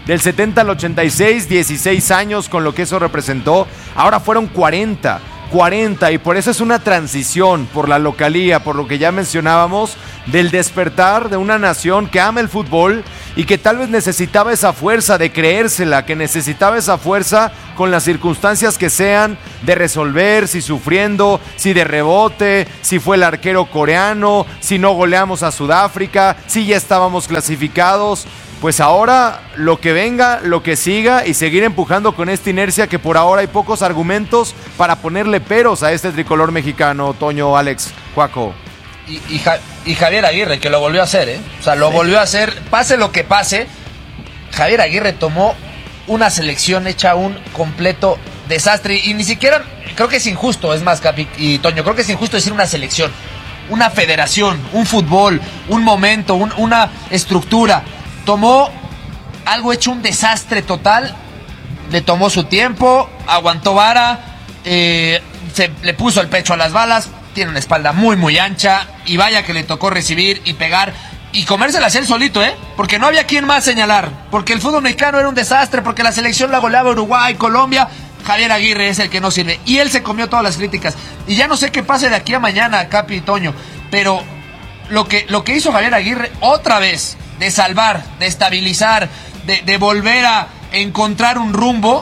Del setenta al ochenta y seis, dieciséis años con lo que eso representó. Ahora fueron cuarenta. cuarenta, y por eso es una transición por la localía, por lo que ya mencionábamos, del despertar de una nación que ama el fútbol y que tal vez necesitaba esa fuerza de creérsela, que necesitaba esa fuerza con las circunstancias que sean, de resolver, si sufriendo, si de rebote, si fue el arquero coreano, si no goleamos a Sudáfrica, si ya estábamos clasificados. Pues ahora lo que venga, lo que siga y seguir empujando con esta inercia que por ahora hay pocos argumentos para ponerle peros a este tricolor mexicano, Toño, Alex, Juaco. Y, y, Ja, y Javier Aguirre, que lo volvió a hacer, ¿eh? O sea, lo sí. volvió a hacer, pase lo que pase. Javier Aguirre tomó una selección hecha un completo desastre y ni siquiera, creo que es injusto, es más, Capi y Toño, creo que es injusto decir una selección, una federación, un fútbol, un momento, un, una estructura. Tomó algo hecho un desastre total, le tomó su tiempo, aguantó vara, eh, se le puso el pecho a las balas, tiene una espalda muy muy ancha y vaya que le tocó recibir y pegar y comérselas él solito, ¿eh? Porque no había quien más señalar, porque el fútbol mexicano era un desastre, porque la selección la goleaba Uruguay, Colombia. Javier Aguirre es el que no sirve y él se comió todas las críticas y ya no sé qué pase de aquí a mañana, Capi y Toño, pero lo que, lo que hizo Javier Aguirre otra vez, de salvar, de estabilizar, de, de volver a encontrar un rumbo,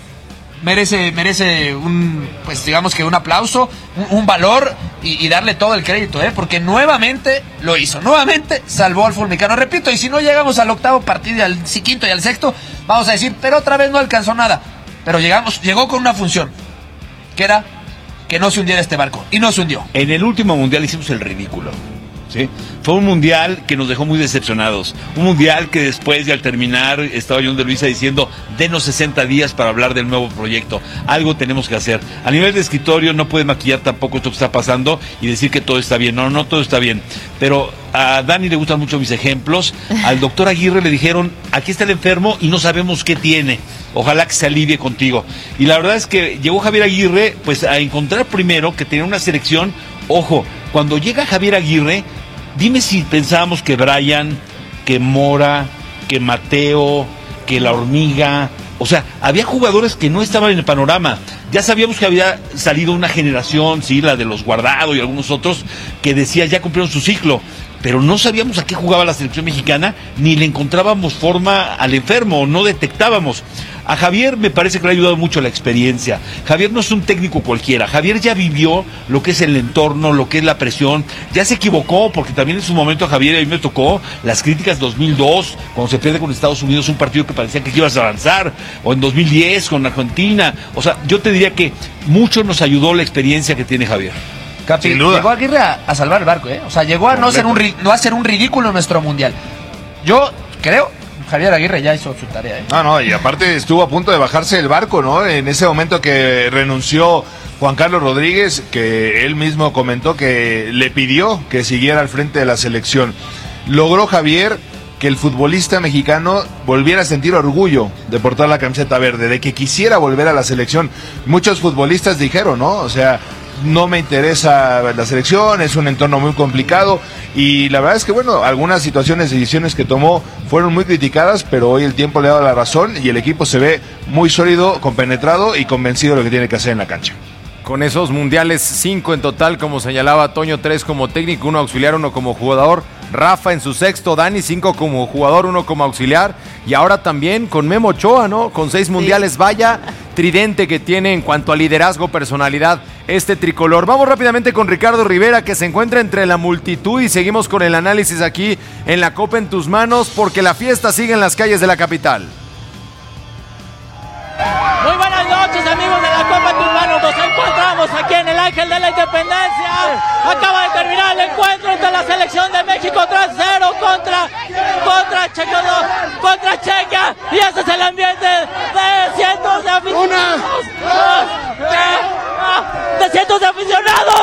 merece, merece un, pues digamos que un aplauso, un, un valor y, y darle todo el crédito, ¿eh? Porque nuevamente lo hizo, nuevamente salvó al fútbol mexicano. Repito, y si no llegamos al octavo partido, y al quinto y al sexto, vamos a decir, pero otra vez no alcanzó nada. Pero llegamos, llegó con una función, que era que no se hundiera este barco, y no se hundió. En el último mundial hicimos el ridículo. ¿Sí? Fue un mundial que nos dejó muy decepcionados, un mundial que después de al terminar estaba John de Luisa diciendo denos sesenta días para hablar del nuevo proyecto, algo tenemos que hacer. A nivel de escritorio no puede maquillar tampoco esto que está pasando y decir que todo está bien, no, no todo está bien, pero a Dani le gustan mucho mis ejemplos. Al doctor Aguirre le dijeron aquí está el enfermo y no sabemos qué tiene, ojalá que se alivie contigo, y la verdad es que llegó Javier Aguirre pues a encontrar primero que tenía una selección. Ojo, cuando llega Javier Aguirre, dime si pensábamos que Brian, que Mora, que Mateo, que La Hormiga, o sea, había jugadores que no estaban en el panorama. Ya sabíamos que había salido una generación, sí, la de los Guardado y algunos otros, que decía ya cumplieron su ciclo, pero no sabíamos a qué jugaba la selección mexicana, ni le encontrábamos forma al enfermo, no detectábamos. A Javier me parece que le ha ayudado mucho la experiencia. Javier no es un técnico cualquiera. Javier ya vivió lo que es el entorno, lo que es la presión. Ya se equivocó, porque también en su momento a Javier, a mí me tocó las críticas dos mil dos, cuando se pierde con Estados Unidos un partido que parecía que ibas a avanzar, o en dos mil diez con Argentina. O sea, yo te diría que mucho nos ayudó la experiencia que tiene Javier. Capi, llegó Aguirre a, a salvar el barco, ¿eh? O sea, llegó a no, ser un, no a ser un ridículo en nuestro mundial. Yo creo... Javier Aguirre ya hizo su tarea, ¿eh? No, no, y aparte estuvo a punto de bajarse del barco, ¿no? En ese momento que renunció Juan Carlos Rodríguez, que él mismo comentó que le pidió que siguiera al frente de la selección. Logró Javier que el futbolista mexicano volviera a sentir orgullo de portar la camiseta verde, de que quisiera volver a la selección. Muchos futbolistas dijeron, ¿no? O sea, no me interesa la selección, es un entorno muy complicado, y la verdad es que bueno, algunas situaciones, decisiones que tomó fueron muy criticadas, pero hoy el tiempo le ha dado la razón y el equipo se ve muy sólido, compenetrado y convencido de lo que tiene que hacer en la cancha. Con esos mundiales, cinco en total, como señalaba Toño, tres como técnico, uno auxiliar, uno como jugador. Rafa en su sexto, Dani cinco como jugador, uno como auxiliar. Y ahora también con Memo Ochoa, ¿no? Con seis mundiales, sí. Vaya tridente que tiene en cuanto a liderazgo, personalidad, este tricolor. Vamos rápidamente con Ricardo Rivera, que se encuentra entre la multitud, y seguimos con el análisis aquí en La Copa en tus manos, porque la fiesta sigue en las calles de la capital. Muy buenas noches, amigos de La Copa en tus manos. Nos encontramos aquí en el Ángel de la Independencia. Acaba de terminar el encuentro entre la selección de México tres cero contra contra Checa, contra Checa, y ese es el ambiente de cientos de aficionados. Una, de, de cientos de aficionados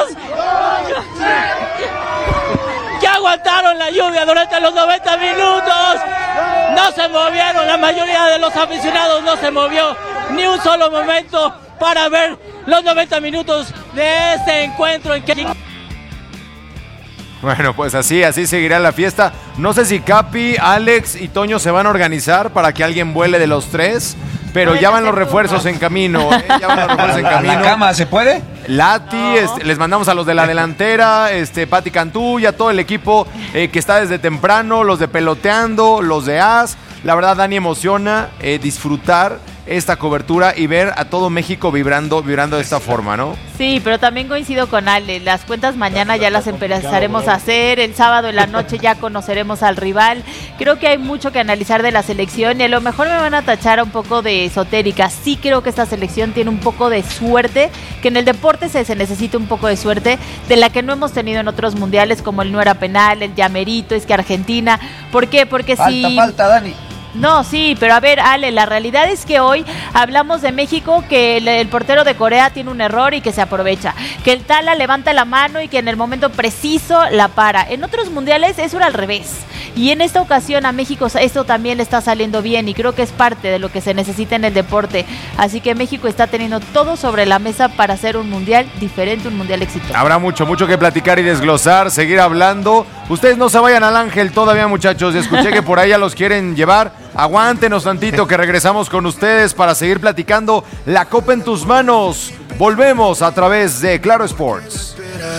que aguantaron la lluvia durante los noventa minutos. No se movieron, la mayoría de los aficionados no se movió ni un solo momento para ver los noventa minutos de este encuentro en que... Bueno, pues así, así seguirá la fiesta. No sé si Capi, Alex y Toño se van a organizar para que alguien vuele de los tres, pero ya van los refuerzos en camino. ¿eh? Ya van los refuerzos en camino. ¿La cama se puede? Lati, no. este, les mandamos a los de la delantera, este, Pati Cantú, y a todo el equipo eh, que está desde temprano, los de Peloteando, los de As. La verdad, Dani, emociona eh, disfrutar esta cobertura y ver a todo México vibrando, vibrando de esta forma, ¿no? Sí, pero también coincido con Ale, las cuentas mañana ya las empezaremos a hacer, el sábado en la noche ya conoceremos al rival. Creo que hay mucho que analizar de la selección y a lo mejor me van a tachar un poco de esotérica. Sí creo que esta selección tiene un poco de suerte, que en el deporte se, se necesita un poco de suerte, de la que no hemos tenido en otros mundiales, como el no era penal, el llamerito, es que Argentina. ¿Por qué? Porque falta, si... Falta, Dani. No, sí, pero a ver, Ale, la realidad es que hoy hablamos de México, que el, el portero de Corea tiene un error y que se aprovecha, que el Tala levanta la mano y que en el momento preciso la para. En otros mundiales eso era al revés, y en esta ocasión a México esto también le está saliendo bien y creo que es parte de lo que se necesita en el deporte, así que México está teniendo todo sobre la mesa para hacer un mundial diferente, un mundial exitoso. Habrá mucho, mucho que platicar y desglosar, seguir hablando. Ustedes no se vayan al Ángel todavía, muchachos, escuché que por ahí ya los quieren llevar. Aguántenos tantito que regresamos con ustedes para seguir platicando la Copa en tus manos. Volvemos a través de Claro Sports.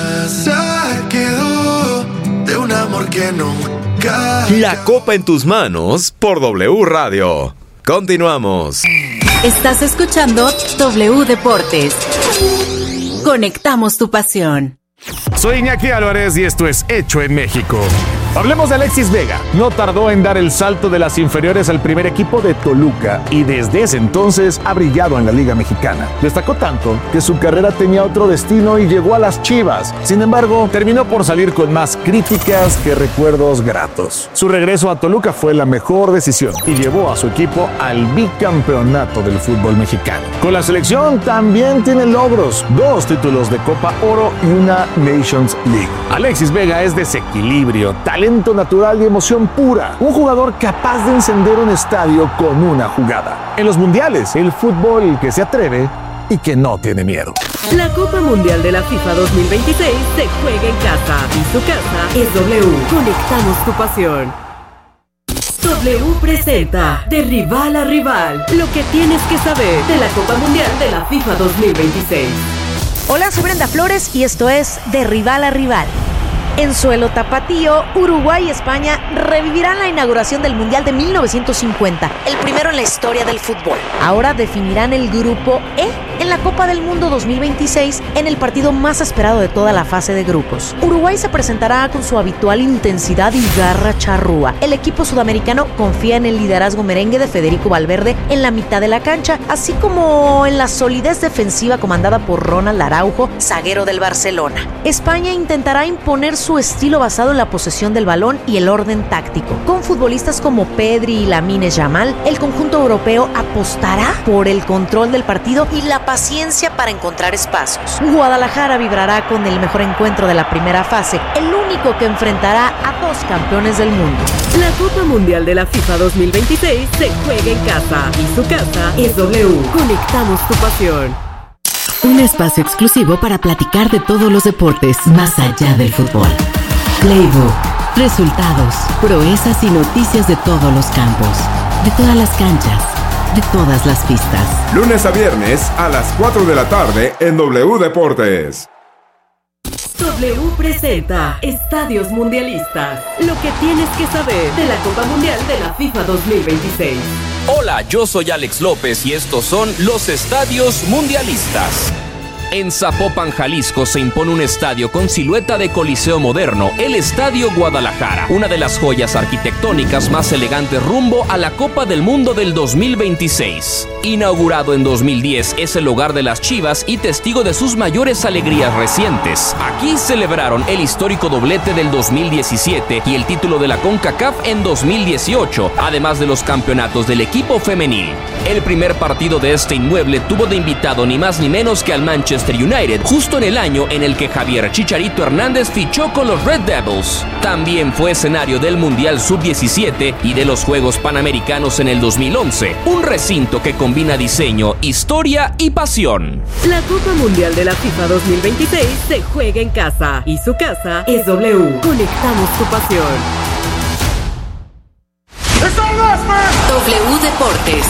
La Copa en tus manos por W Radio. Continuamos. Estás escuchando W Deportes. Conectamos tu pasión. Soy Iñaki Álvarez y esto es Hecho en México. Hablemos de Alexis Vega. No tardó en dar el salto de las inferiores al primer equipo de Toluca y desde ese entonces ha brillado en la Liga Mexicana. Destacó tanto que su carrera tenía otro destino y llegó a las Chivas. Sin embargo, terminó por salir con más críticas que recuerdos gratos. Su regreso a Toluca fue la mejor decisión y llevó a su equipo al bicampeonato del fútbol mexicano. Con la selección también tiene logros, dos títulos de Copa Oro y una Nations League. Alexis Vega es desequilibrio, talento natural y emoción pura. Un jugador capaz de encender un estadio con una jugada. En los mundiales, el fútbol que se atreve y que no tiene miedo. La Copa Mundial de la FIFA dos mil veintiséis se juega en casa y su casa es W. Conectamos tu pasión. W presenta De Rival a Rival, lo que tienes que saber de la Copa Mundial de la FIFA dos mil veintiséis. Hola, soy Brenda Flores y esto es De Rival a Rival. En suelo tapatío, Uruguay y España revivirán la inauguración del Mundial de mil novecientos cincuenta, el primero en la historia del fútbol. Ahora definirán el grupo E en la Copa del Mundo dos mil veintiséis en el partido más esperado de toda la fase de grupos. Uruguay se presentará con su habitual intensidad y garra charrúa. El equipo sudamericano confía en el liderazgo merengue de Federico Valverde en la mitad de la cancha, así como en la solidez defensiva comandada por Ronald Araujo, zaguero del Barcelona. España intentará imponer su estilo basado en la posesión del balón y el orden táctico. Con futbolistas como Pedri y Lamine Yamal, el conjunto europeo apostará por el control del partido y la paciencia para encontrar espacios. Guadalajara vibrará con el mejor encuentro de la primera fase, el único que enfrentará a dos campeones del mundo. La Copa Mundial de la FIFA dos mil veintiséis se juega en casa y su casa es W. Conectamos tu pasión. Un espacio exclusivo para platicar de todos los deportes más allá del fútbol. Playbook, resultados, proezas y noticias de todos los campos, de todas las canchas, de todas las pistas. Lunes a viernes a las cuatro de la tarde en W Deportes. W presenta Estadios Mundialistas, lo que tienes que saber de la Copa Mundial de la FIFA dos mil veintiséis. Hola, yo soy Alex López y estos son los Estadios Mundialistas. En Zapopan, Jalisco, se impone un estadio con silueta de coliseo moderno, el Estadio Guadalajara, una de las joyas arquitectónicas más elegantes rumbo a la Copa del Mundo del dos mil veintiséis. Inaugurado en dos mil diez, es el hogar de las Chivas y testigo de sus mayores alegrías recientes. Aquí celebraron el histórico doblete del dos mil diecisiete y el título de la CONCACAF en dos mil dieciocho, además de los campeonatos del equipo femenil. El primer partido de este inmueble tuvo de invitado ni más ni menos que al Manchester United, justo en el año en el que Javier Chicharito Hernández fichó con los Red Devils. También fue escenario del Mundial sub diecisiete y de los Juegos Panamericanos en el dos mil once, un recinto que combina diseño, historia y pasión. La Copa Mundial de la FIFA dos mil veintiséis se juega en casa y su casa es W. Conectamos tu pasión. W Deportes.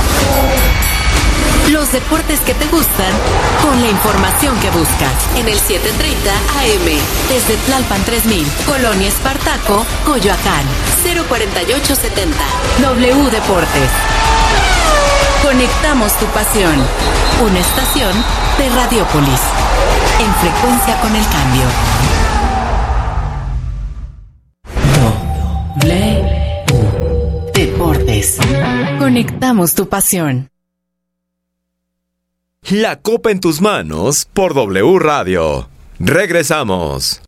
Los deportes que te gustan con la información que buscas en el setecientos treinta A M desde Tlalpan tres mil, Colonia Espartaco, Coyoacán, cero cuarenta y ocho setenta. W Deportes. Conectamos tu pasión. Una estación de Radiópolis. En frecuencia con el cambio. W Deportes. Conectamos tu pasión. La Copa en tus manos por W Radio. Regresamos.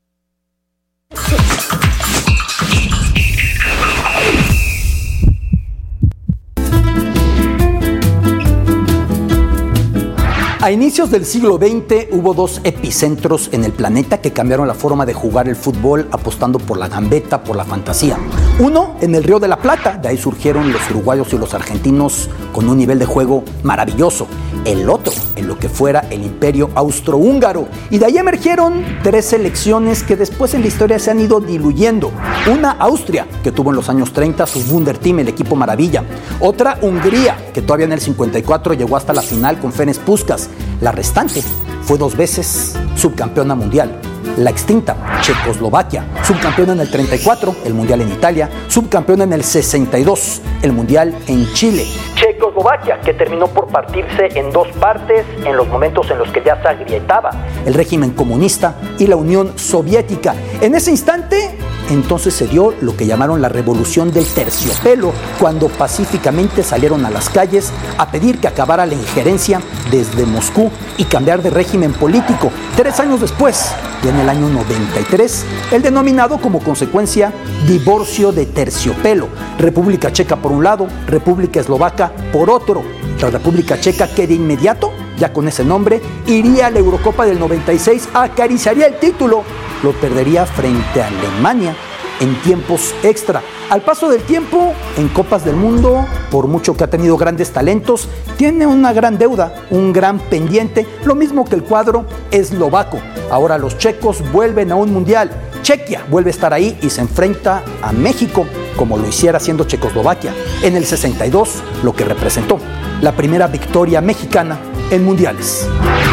A inicios del siglo veinte hubo dos epicentros en el planeta que cambiaron la forma de jugar el fútbol apostando por la gambeta, por la fantasía. Uno en el Río de la Plata, de ahí surgieron los uruguayos y los argentinos con un nivel de juego maravilloso. El otro en lo que fuera el Imperio Austrohúngaro. Y de ahí emergieron tres selecciones que después en la historia se han ido diluyendo. Una Austria, que tuvo en los años treinta su Wunderteam, el equipo maravilla. Otra Hungría, que todavía en el cincuenta y cuatro llegó hasta la final con Ferenc Puskás. La restante fue dos veces subcampeona mundial. La extinta Checoslovaquia, subcampeona en el treinta y cuatro, el mundial en Italia, subcampeona en el sesenta y dos, el mundial en Chile. Checoslovaquia, que terminó por partirse en dos partes en los momentos en los que ya se agrietaba el régimen comunista y la Unión Soviética. En ese instante, entonces se dio lo que llamaron la revolución del terciopelo, cuando pacíficamente salieron a las calles a pedir que acabara la injerencia desde Moscú y cambiar de régimen político. Tres años después, y en el año noventa y tres, el denominado como consecuencia divorcio de terciopelo. República Checa por un lado, República Eslovaca por otro. La República Checa que de inmediato, ya con ese nombre, iría a la Eurocopa del noventa y seis, acariciaría el título, lo perdería frente a Alemania en tiempos extra. Al paso del tiempo, en Copas del Mundo, por mucho que ha tenido grandes talentos, tiene una gran deuda, un gran pendiente, lo mismo que el cuadro eslovaco. Ahora los checos vuelven a un mundial. Chequia vuelve a estar ahí y se enfrenta a México, como lo hiciera siendo Checoslovaquia, en el sesenta y dos, lo que representó la primera victoria mexicana en mundiales.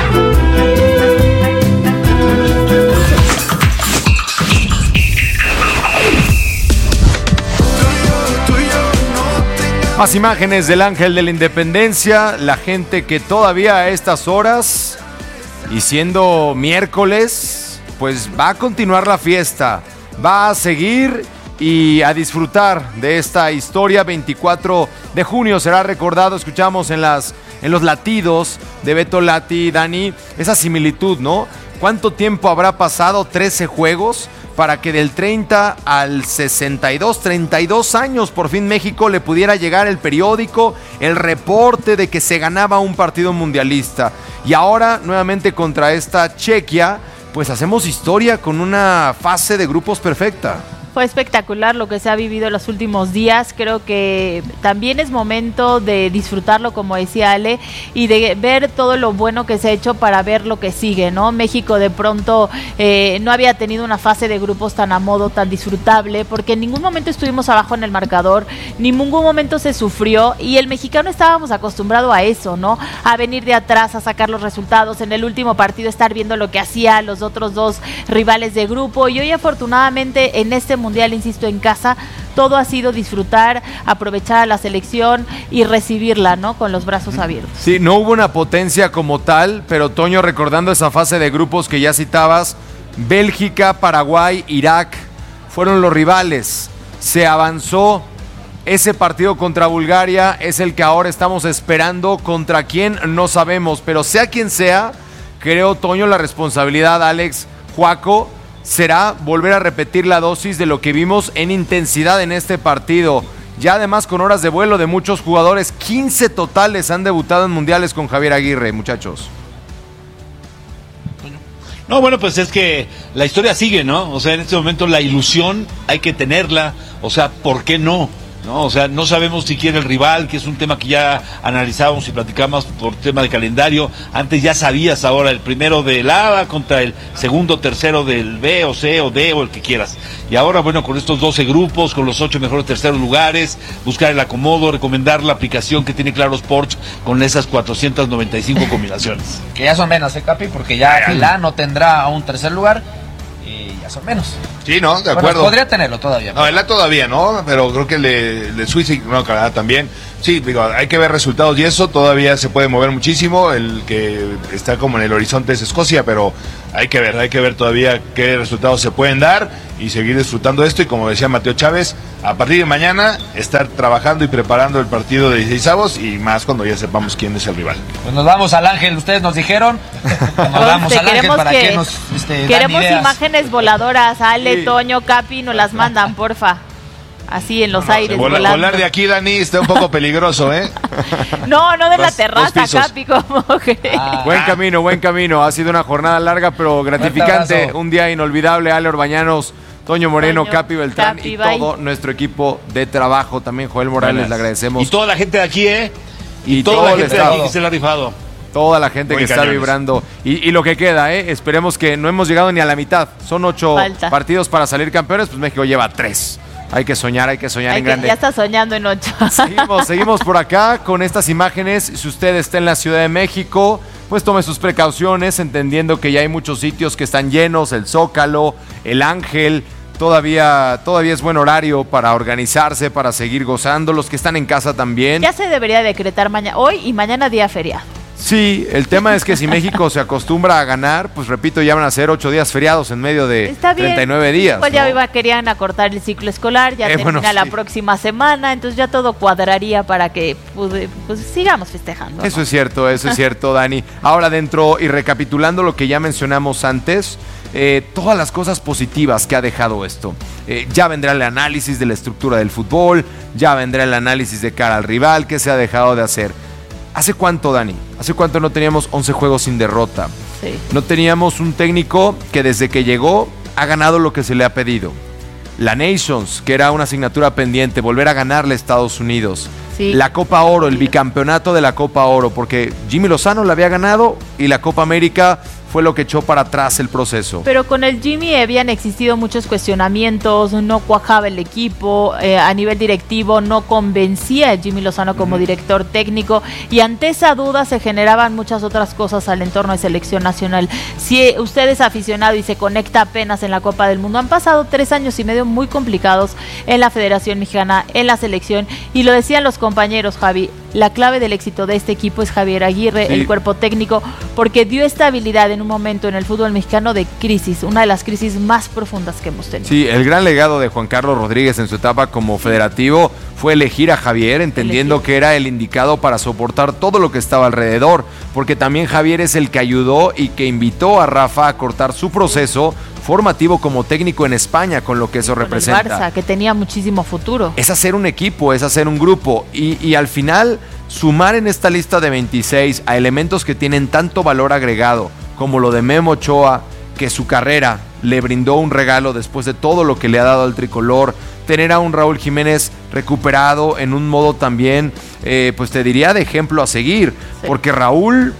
Más imágenes del Ángel de la Independencia, la gente que todavía a estas horas, y siendo miércoles, pues va a continuar la fiesta, va a seguir y a disfrutar de esta historia. Veinticuatro de junio será recordado, escuchamos en, las, en los latidos de Beto Lati, Dani, esa similitud, ¿no? ¿Cuánto tiempo habrá pasado? trece juegos. Para que del treinta al sesenta y dos, treinta y dos años, por fin México le pudiera llegar el periódico, el reporte de que se ganaba un partido mundialista. Y ahora, nuevamente contra esta Chequia, pues hacemos historia con una fase de grupos perfecta. Fue espectacular lo que se ha vivido en los últimos días. Creo que también es momento de disfrutarlo, como decía Ale, y de ver todo lo bueno que se ha hecho para ver lo que sigue, ¿no? México de pronto eh, no había tenido una fase de grupos tan a modo, tan disfrutable, porque en ningún momento estuvimos abajo en el marcador, ni en ningún momento se sufrió, y el mexicano estábamos acostumbrados a eso, ¿no? A venir de atrás, a sacar los resultados, en el último partido estar viendo lo que hacían los otros dos rivales de grupo, y hoy afortunadamente en este mundial, insisto, en casa, todo ha sido disfrutar, aprovechar a la selección y recibirla, ¿no? Con los brazos abiertos. Sí, no hubo una potencia como tal, pero Toño, recordando esa fase de grupos que ya citabas, Bélgica, Paraguay, Irak fueron los rivales. Se avanzó. Ese partido contra Bulgaria es el que ahora estamos esperando. ¿Contra quién? No sabemos, pero sea quien sea, creo, Toño, la responsabilidad, Alex, Juaco, será volver a repetir la dosis de lo que vimos en intensidad en este partido. Ya además con horas de vuelo de muchos jugadores, quince totales han debutado en mundiales con Javier Aguirre, muchachos. No, bueno, pues es que la historia sigue, ¿no? O sea, en este momento la ilusión hay que tenerla, o sea, ¿por qué no? ¿no? O sea, no sabemos si quiere el rival, que es un tema que ya analizábamos y platicamos por tema de calendario. Antes ya sabías ahora el primero del A contra el segundo, tercero del B o C o D o el que quieras. Y ahora, bueno, con estos doce grupos, con los ocho mejores terceros lugares, buscar el acomodo, recomendar la aplicación que tiene Claro Sports con esas cuatrocientas noventa y cinco combinaciones. Que ya son menos, ¿eh, Capi? Porque ya el A no tendrá un tercer lugar y ya son menos. Sí, no, de bueno, acuerdo. Podría tenerlo todavía. No, el A todavía, ¿no? Pero creo que el de, el de Suiza y no, Canadá también. Sí, digo, hay que ver resultados y eso todavía se puede mover muchísimo. El que está como en el horizonte es Escocia, pero hay que ver, hay que ver todavía qué resultados se pueden dar y seguir disfrutando de esto. Y como decía Mateo Chávez, a partir de mañana estar trabajando y preparando el partido de dieciseisavos y más cuando ya sepamos quién es el rival. Pues nos vamos al Ángel, ustedes nos dijeron. Nos vamos al Ángel para que, que nos este, queremos dan imágenes voladoras. Ale, sí. Toño, Capi, nos las mandan, porfa. Así en los no, aires. Volar, volando. volar de aquí, Dani, está un poco peligroso, ¿eh? No, no de Dos, la terraza, Capi, como que... Ah. Buen camino, buen camino. Ha sido una jornada larga, pero gratificante. Un día inolvidable. Ale Orbañanos, Toño Moreno, Toño, Capi Beltrán Capi, y bye. todo nuestro equipo de trabajo. También Joel Morales, Buenas. le agradecemos. Y toda la gente de aquí, ¿eh? Y, y toda todo la el gente de estado. aquí que se la ha rifado. Toda la gente Muy que cañones. está vibrando. Y, y lo que queda, ¿eh? Esperemos que no hemos llegado ni a la mitad. Son ocho Falta. partidos para salir campeones, pues México lleva tres. Hay que soñar, hay que soñar Ay, en que grande. ya está soñando en ocho. Seguimos, seguimos por acá con estas imágenes. Si usted está en la Ciudad de México, pues tome sus precauciones, entendiendo que ya hay muchos sitios que están llenos, el Zócalo, el Ángel. Todavía, todavía es buen horario para organizarse, para seguir gozando. Los que están en casa también. Ya se debería decretar mañana, hoy y mañana día feriado. Sí, el tema es que si México se acostumbra a ganar, pues repito, ya van a ser ocho días feriados en medio de Está bien. treinta y nueve días. Pues ¿no? ya iba, querían acortar el ciclo escolar, ya Eh, termina bueno, la sí. próxima semana, entonces ya todo cuadraría para que pude- pues, sigamos festejando. ¿no? Eso es cierto, eso es cierto, Dani. Ahora dentro y recapitulando lo que ya mencionamos antes, eh, todas las cosas positivas que ha dejado esto. Eh, ya vendrá el análisis de la estructura del fútbol, ya vendrá el análisis de cara al rival, qué se ha dejado de hacer. ¿Hace cuánto, Dani? ¿Hace cuánto no teníamos once juegos sin derrota? Sí. No teníamos un técnico que desde que llegó ha ganado lo que se le ha pedido. La Nations, que era una asignatura pendiente, volver a ganarle a Estados Unidos. Sí. La Copa Oro, el bicampeonato de la Copa Oro, porque Jimmy Lozano la había ganado y la Copa América fue lo que echó para atrás el proceso. Pero con el Jimmy habían existido muchos cuestionamientos, no cuajaba el equipo, eh, a nivel directivo no convencía a Jimmy Lozano como uh-huh. director técnico, y ante esa duda se generaban muchas otras cosas al entorno de selección nacional. Si usted es aficionado y se conecta apenas en la Copa del Mundo, han pasado tres años y medio muy complicados en la Federación Mexicana, en la selección, y lo decían los compañeros, Javi, la clave del éxito de este equipo es Javier Aguirre, sí. el cuerpo técnico, porque dio estabilidad en un momento en el fútbol mexicano de crisis, una de las crisis más profundas que hemos tenido. Sí, el gran legado de Juan Carlos Rodríguez en su etapa como federativo fue elegir a Javier, entendiendo elegir. que era el indicado para soportar todo lo que estaba alrededor, porque también Javier es el que ayudó y que invitó a Rafa a cortar su proceso formativo como técnico en España, con lo que eso con representa. El Barça, que tenía muchísimo futuro. Es hacer un equipo, es hacer un grupo y, y al final sumar en esta lista de veintiséis a elementos que tienen tanto valor agregado, como lo de Memo Ochoa, que su carrera le brindó un regalo después de todo lo que le ha dado al tricolor, tener a un Raúl Jiménez recuperado en un modo también, eh, pues te diría de ejemplo a seguir, sí. porque Raúl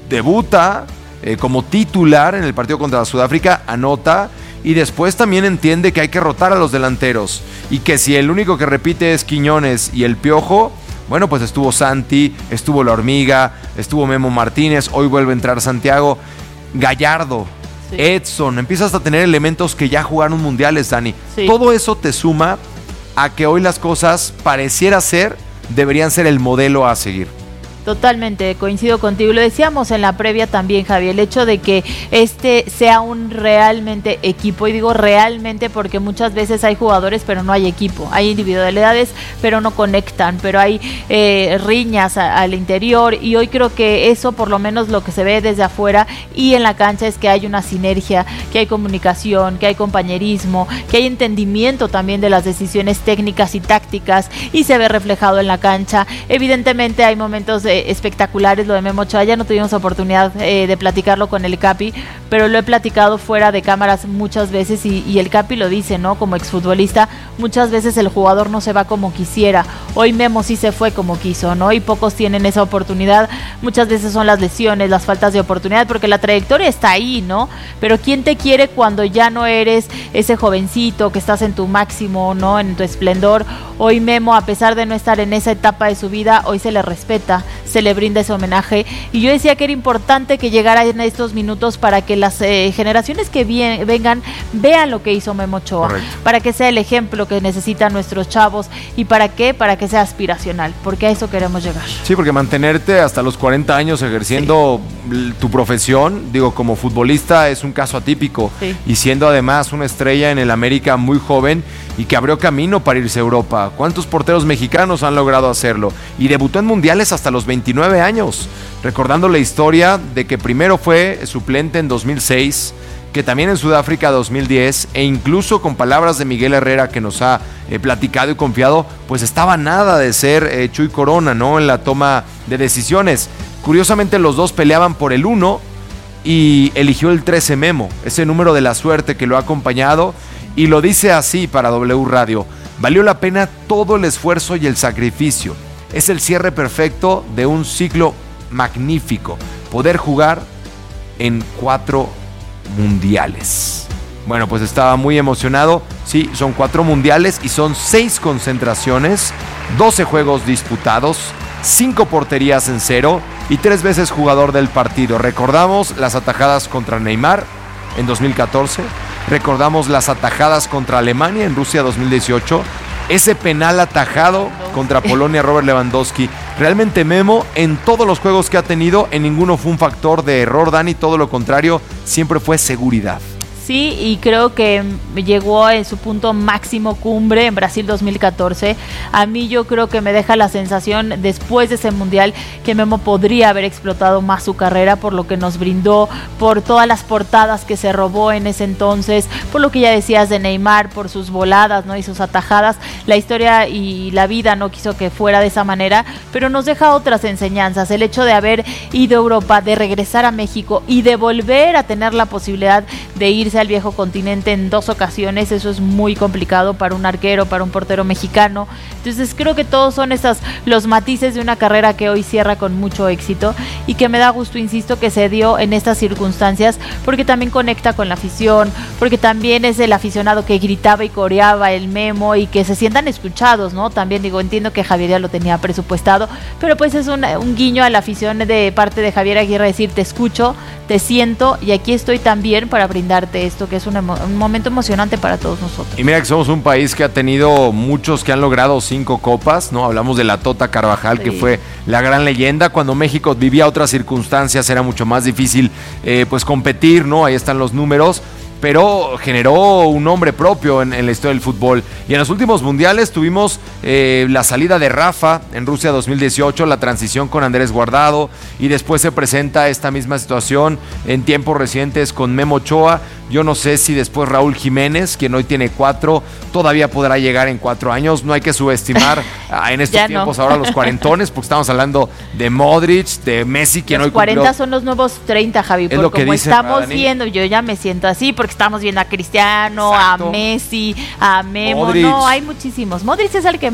debuta eh, como titular en el partido contra Sudáfrica, anota, y después también entiende que hay que rotar a los delanteros, y que si el único que repite es Quiñones y el Piojo, bueno, pues estuvo Santi, estuvo La Hormiga, estuvo Memo Martínez, hoy vuelve a entrar Santiago, Gallardo, sí. Edson, empiezas a tener elementos que ya jugaron mundiales, Dani. Sí. Todo eso te suma a que hoy las cosas pareciera ser, deberían ser el modelo a seguir. Totalmente, coincido contigo. Lo decíamos en la previa también, Javier, el hecho de que este sea un realmente equipo, y digo realmente porque muchas veces hay jugadores pero no hay equipo, hay individualidades pero no conectan, pero hay eh, riñas a, al interior, y hoy creo que eso, por lo menos lo que se ve desde afuera y en la cancha, es que hay una sinergia, que hay comunicación, que hay compañerismo, que hay entendimiento también de las decisiones técnicas y tácticas, y se ve reflejado en la cancha. Evidentemente hay momentos de eh, espectaculares lo de Memo Ochoa. Ya no tuvimos oportunidad eh, de platicarlo con el Capi, pero lo he platicado fuera de cámaras muchas veces y, y el Capi lo dice, ¿no? Como exfutbolista, muchas veces el jugador no se va como quisiera. Hoy Memo sí se fue como quiso, ¿no? Y pocos tienen esa oportunidad. Muchas veces son las lesiones, las faltas de oportunidad, porque la trayectoria está ahí, ¿no? Pero ¿quién te quiere cuando ya no eres ese jovencito que estás en tu máximo, ¿no? En tu esplendor. Hoy Memo, a pesar de no estar en esa etapa de su vida, hoy se le respeta, se le brinda ese homenaje. Y yo decía que era importante que llegara en estos minutos para que las eh, generaciones que bien, vengan vean lo que hizo Memo Ochoa. Correcto. Para que sea el ejemplo que necesitan nuestros chavos. ¿Y para qué? Para que sea aspiracional, porque a eso queremos llegar. Sí, porque mantenerte hasta los cuarenta años ejerciendo sí. tu profesión, digo, como futbolista es un caso atípico. Sí. Y siendo además una estrella en el América muy joven y que abrió camino para irse a Europa. ¿Cuántos porteros mexicanos han logrado hacerlo? Y debutó en mundiales hasta los veintinueve años, recordando la historia de que primero fue suplente en dos mil seis, que también en Sudáfrica dos mil diez, e incluso con palabras de Miguel Herrera que nos ha eh, platicado y confiado, pues estaba nada de ser eh, Chuy Corona, ¿no? En la toma de decisiones. Curiosamente los dos peleaban por el uno y eligió el trece Memo, ese número de la suerte que lo ha acompañado, y lo dice así para W Radio: valió la pena todo el esfuerzo y el sacrificio. Es el cierre perfecto de un ciclo magnífico, poder jugar en cuatro mundiales. Bueno, pues estaba muy emocionado. Sí, son cuatro mundiales y son seis concentraciones, doce juegos disputados, cinco porterías en cero y tres veces jugador del partido. Recordamos las atajadas contra Neymar en dos mil catorce, recordamos las atajadas contra Alemania en Rusia dos mil dieciocho, ese penal atajado contra Polonia, Robert Lewandowski. Realmente Memo, en todos los juegos que ha tenido, en ninguno fue un factor de error, Dani, todo lo contrario, siempre fue seguridad. Sí, y creo que llegó en su punto máximo cumbre en Brasil dos mil catorce. A mí yo creo que me deja la sensación después de ese mundial que Memo podría haber explotado más su carrera por lo que nos brindó, por todas las portadas que se robó en ese entonces, por lo que ya decías de Neymar, por sus voladas, ¿no? Y sus atajadas. La historia y la vida no quiso que fuera de esa manera, pero nos deja otras enseñanzas. El hecho de haber ido a Europa, de regresar a México y de volver a tener la posibilidad de irse al viejo continente en dos ocasiones, eso es muy complicado para un arquero, para un portero mexicano. Entonces creo que todos son estos los matices de una carrera que hoy cierra con mucho éxito y que me da gusto, insisto, que se dio en estas circunstancias, porque también conecta con la afición, porque también es el aficionado que gritaba y coreaba el Memo y que se sientan escuchados, ¿no? También digo, entiendo que Javier ya lo tenía presupuestado, pero pues es un, un guiño a la afición de parte de Javier Aguirre, decir, te escucho, te siento y aquí estoy también para brindarte esto, que es un, emo- un momento emocionante para todos nosotros. Y mira que somos un país que ha tenido muchos que han logrado cinco copas, ¿no? Hablamos de la Tota Carvajal, sí, que fue la gran leyenda. Cuando México vivía otras circunstancias era mucho más difícil eh, pues competir, ¿no? Ahí están los números, pero generó un nombre propio en, en la historia del fútbol. Y en los últimos mundiales tuvimos eh, la salida de Rafa en Rusia dos mil dieciocho, la transición con Andrés Guardado, y después se presenta esta misma situación en tiempos recientes con Memo Ochoa. Yo no sé si después Raúl Jiménez, quien hoy tiene cuatro, todavía podrá llegar en cuatro años. No hay que subestimar ah, en estos tiempos no. ahora los cuarentones, porque estamos hablando de Modric, de Messi, quien los hoy cuarenta cumplió. Son los nuevos treinta, Javi, por como dice, estamos Dani. viendo, yo ya me siento así, porque estamos viendo a Cristiano, Exacto. a Messi, a Memo, Modric. No, hay muchísimos. Modric es el que...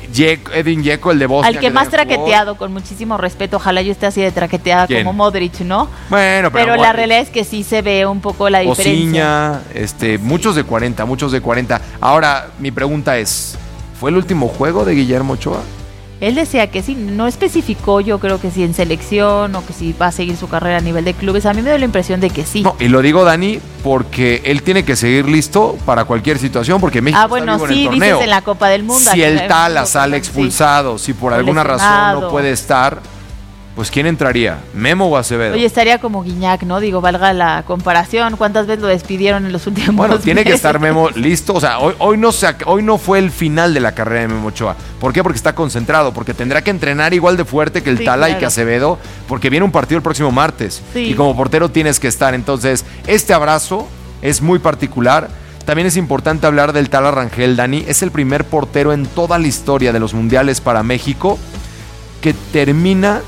Edin Dzeko, el de Bosnia. Al que, que más traqueteado, jugó. Con muchísimo respeto. Ojalá yo esté así de traqueteada ¿Quién? Como Modric, ¿no? Bueno, pero, pero Modric. La realidad es que sí se ve un poco la diferencia. Osiña, este, sí. muchos de cuarenta, muchos de cuarenta. Ahora, mi pregunta es, ¿fue el último juego de Guillermo Ochoa? Él decía que sí, no especificó, yo creo que sí en selección o que sí va a seguir su carrera a nivel de clubes. A mí me da la impresión de que sí. No, y lo digo, Dani, porque él tiene que seguir listo para cualquier situación, porque México ah, bueno, está vivo sí, en el torneo. Dices en la Copa del Mundo. Si el Tala sale expulsado, sí. si por o alguna lesionado. razón no puede estar, pues ¿quién entraría? ¿Memo o Acevedo? Oye, estaría como Guiñac, ¿no? Digo, valga la comparación. ¿Cuántas veces lo despidieron en los últimos Bueno, tiene meses? que estar Memo listo. O sea, hoy, hoy, no se, hoy no fue el final de la carrera de Memo Ochoa. ¿Por qué? Porque está concentrado, porque tendrá que entrenar igual de fuerte que el sí, Tala claro. y que Acevedo, porque viene un partido el próximo martes. Sí. Y como portero tienes que estar. Entonces, este abrazo es muy particular. También es importante hablar del Tala Rangel, Dani. Es el primer portero en toda la historia de los mundiales para México que termina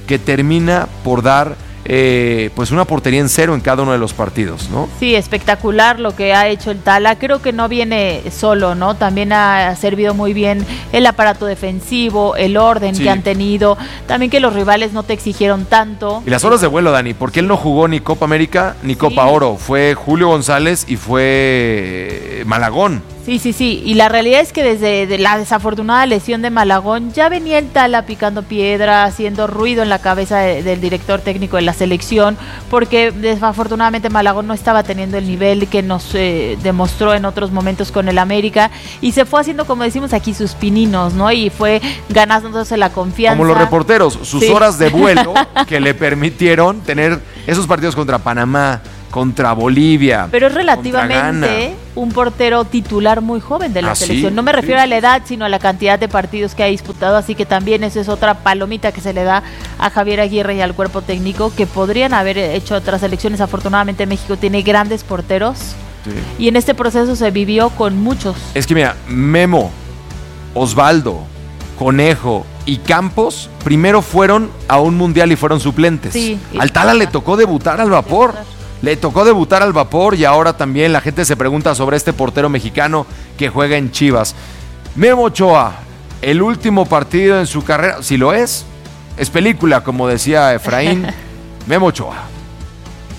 que termina por dar eh, pues una portería en cero en cada uno de los partidos, ¿no? Sí, espectacular lo que ha hecho el Tala. Creo que no viene solo, ¿no? También ha servido muy bien el aparato defensivo, el orden sí. que han tenido, también que los rivales no te exigieron tanto. Y las horas de vuelo, Dani, porque él no jugó ni Copa América ni Copa sí. Oro, fue Julio González y fue Malagón. Sí, sí, sí, y la realidad es que desde de la desafortunada lesión de Malagón ya venía el Tala picando piedra, haciendo ruido en la cabeza de, del director técnico de la selección, porque desafortunadamente Malagón no estaba teniendo el nivel que nos eh, demostró en otros momentos con el América, y se fue haciendo, como decimos aquí, sus pininos, ¿no? Y fue ganándose la confianza. Como los reporteros, sus sí. horas de vuelo que le permitieron tener esos partidos contra Panamá, contra Bolivia. Pero es relativamente un portero titular muy joven de la ¿Ah, selección. sí? No me refiero sí. a la edad, sino a la cantidad de partidos que ha disputado, así que también eso es otra palomita que se le da a Javier Aguirre y al cuerpo técnico, que podrían haber hecho otras selecciones. Afortunadamente México tiene grandes porteros sí. y en este proceso se vivió con muchos. Es que mira, Memo, Osvaldo, Conejo y Campos primero fueron a un mundial y fueron suplentes. Sí, al Tala le tocó debutar al vapor. Le tocó debutar al vapor y ahora también la gente se pregunta sobre este portero mexicano que juega en Chivas. Memo Ochoa, el último partido en su carrera, si lo es, es película, como decía Efraín. Memo Ochoa.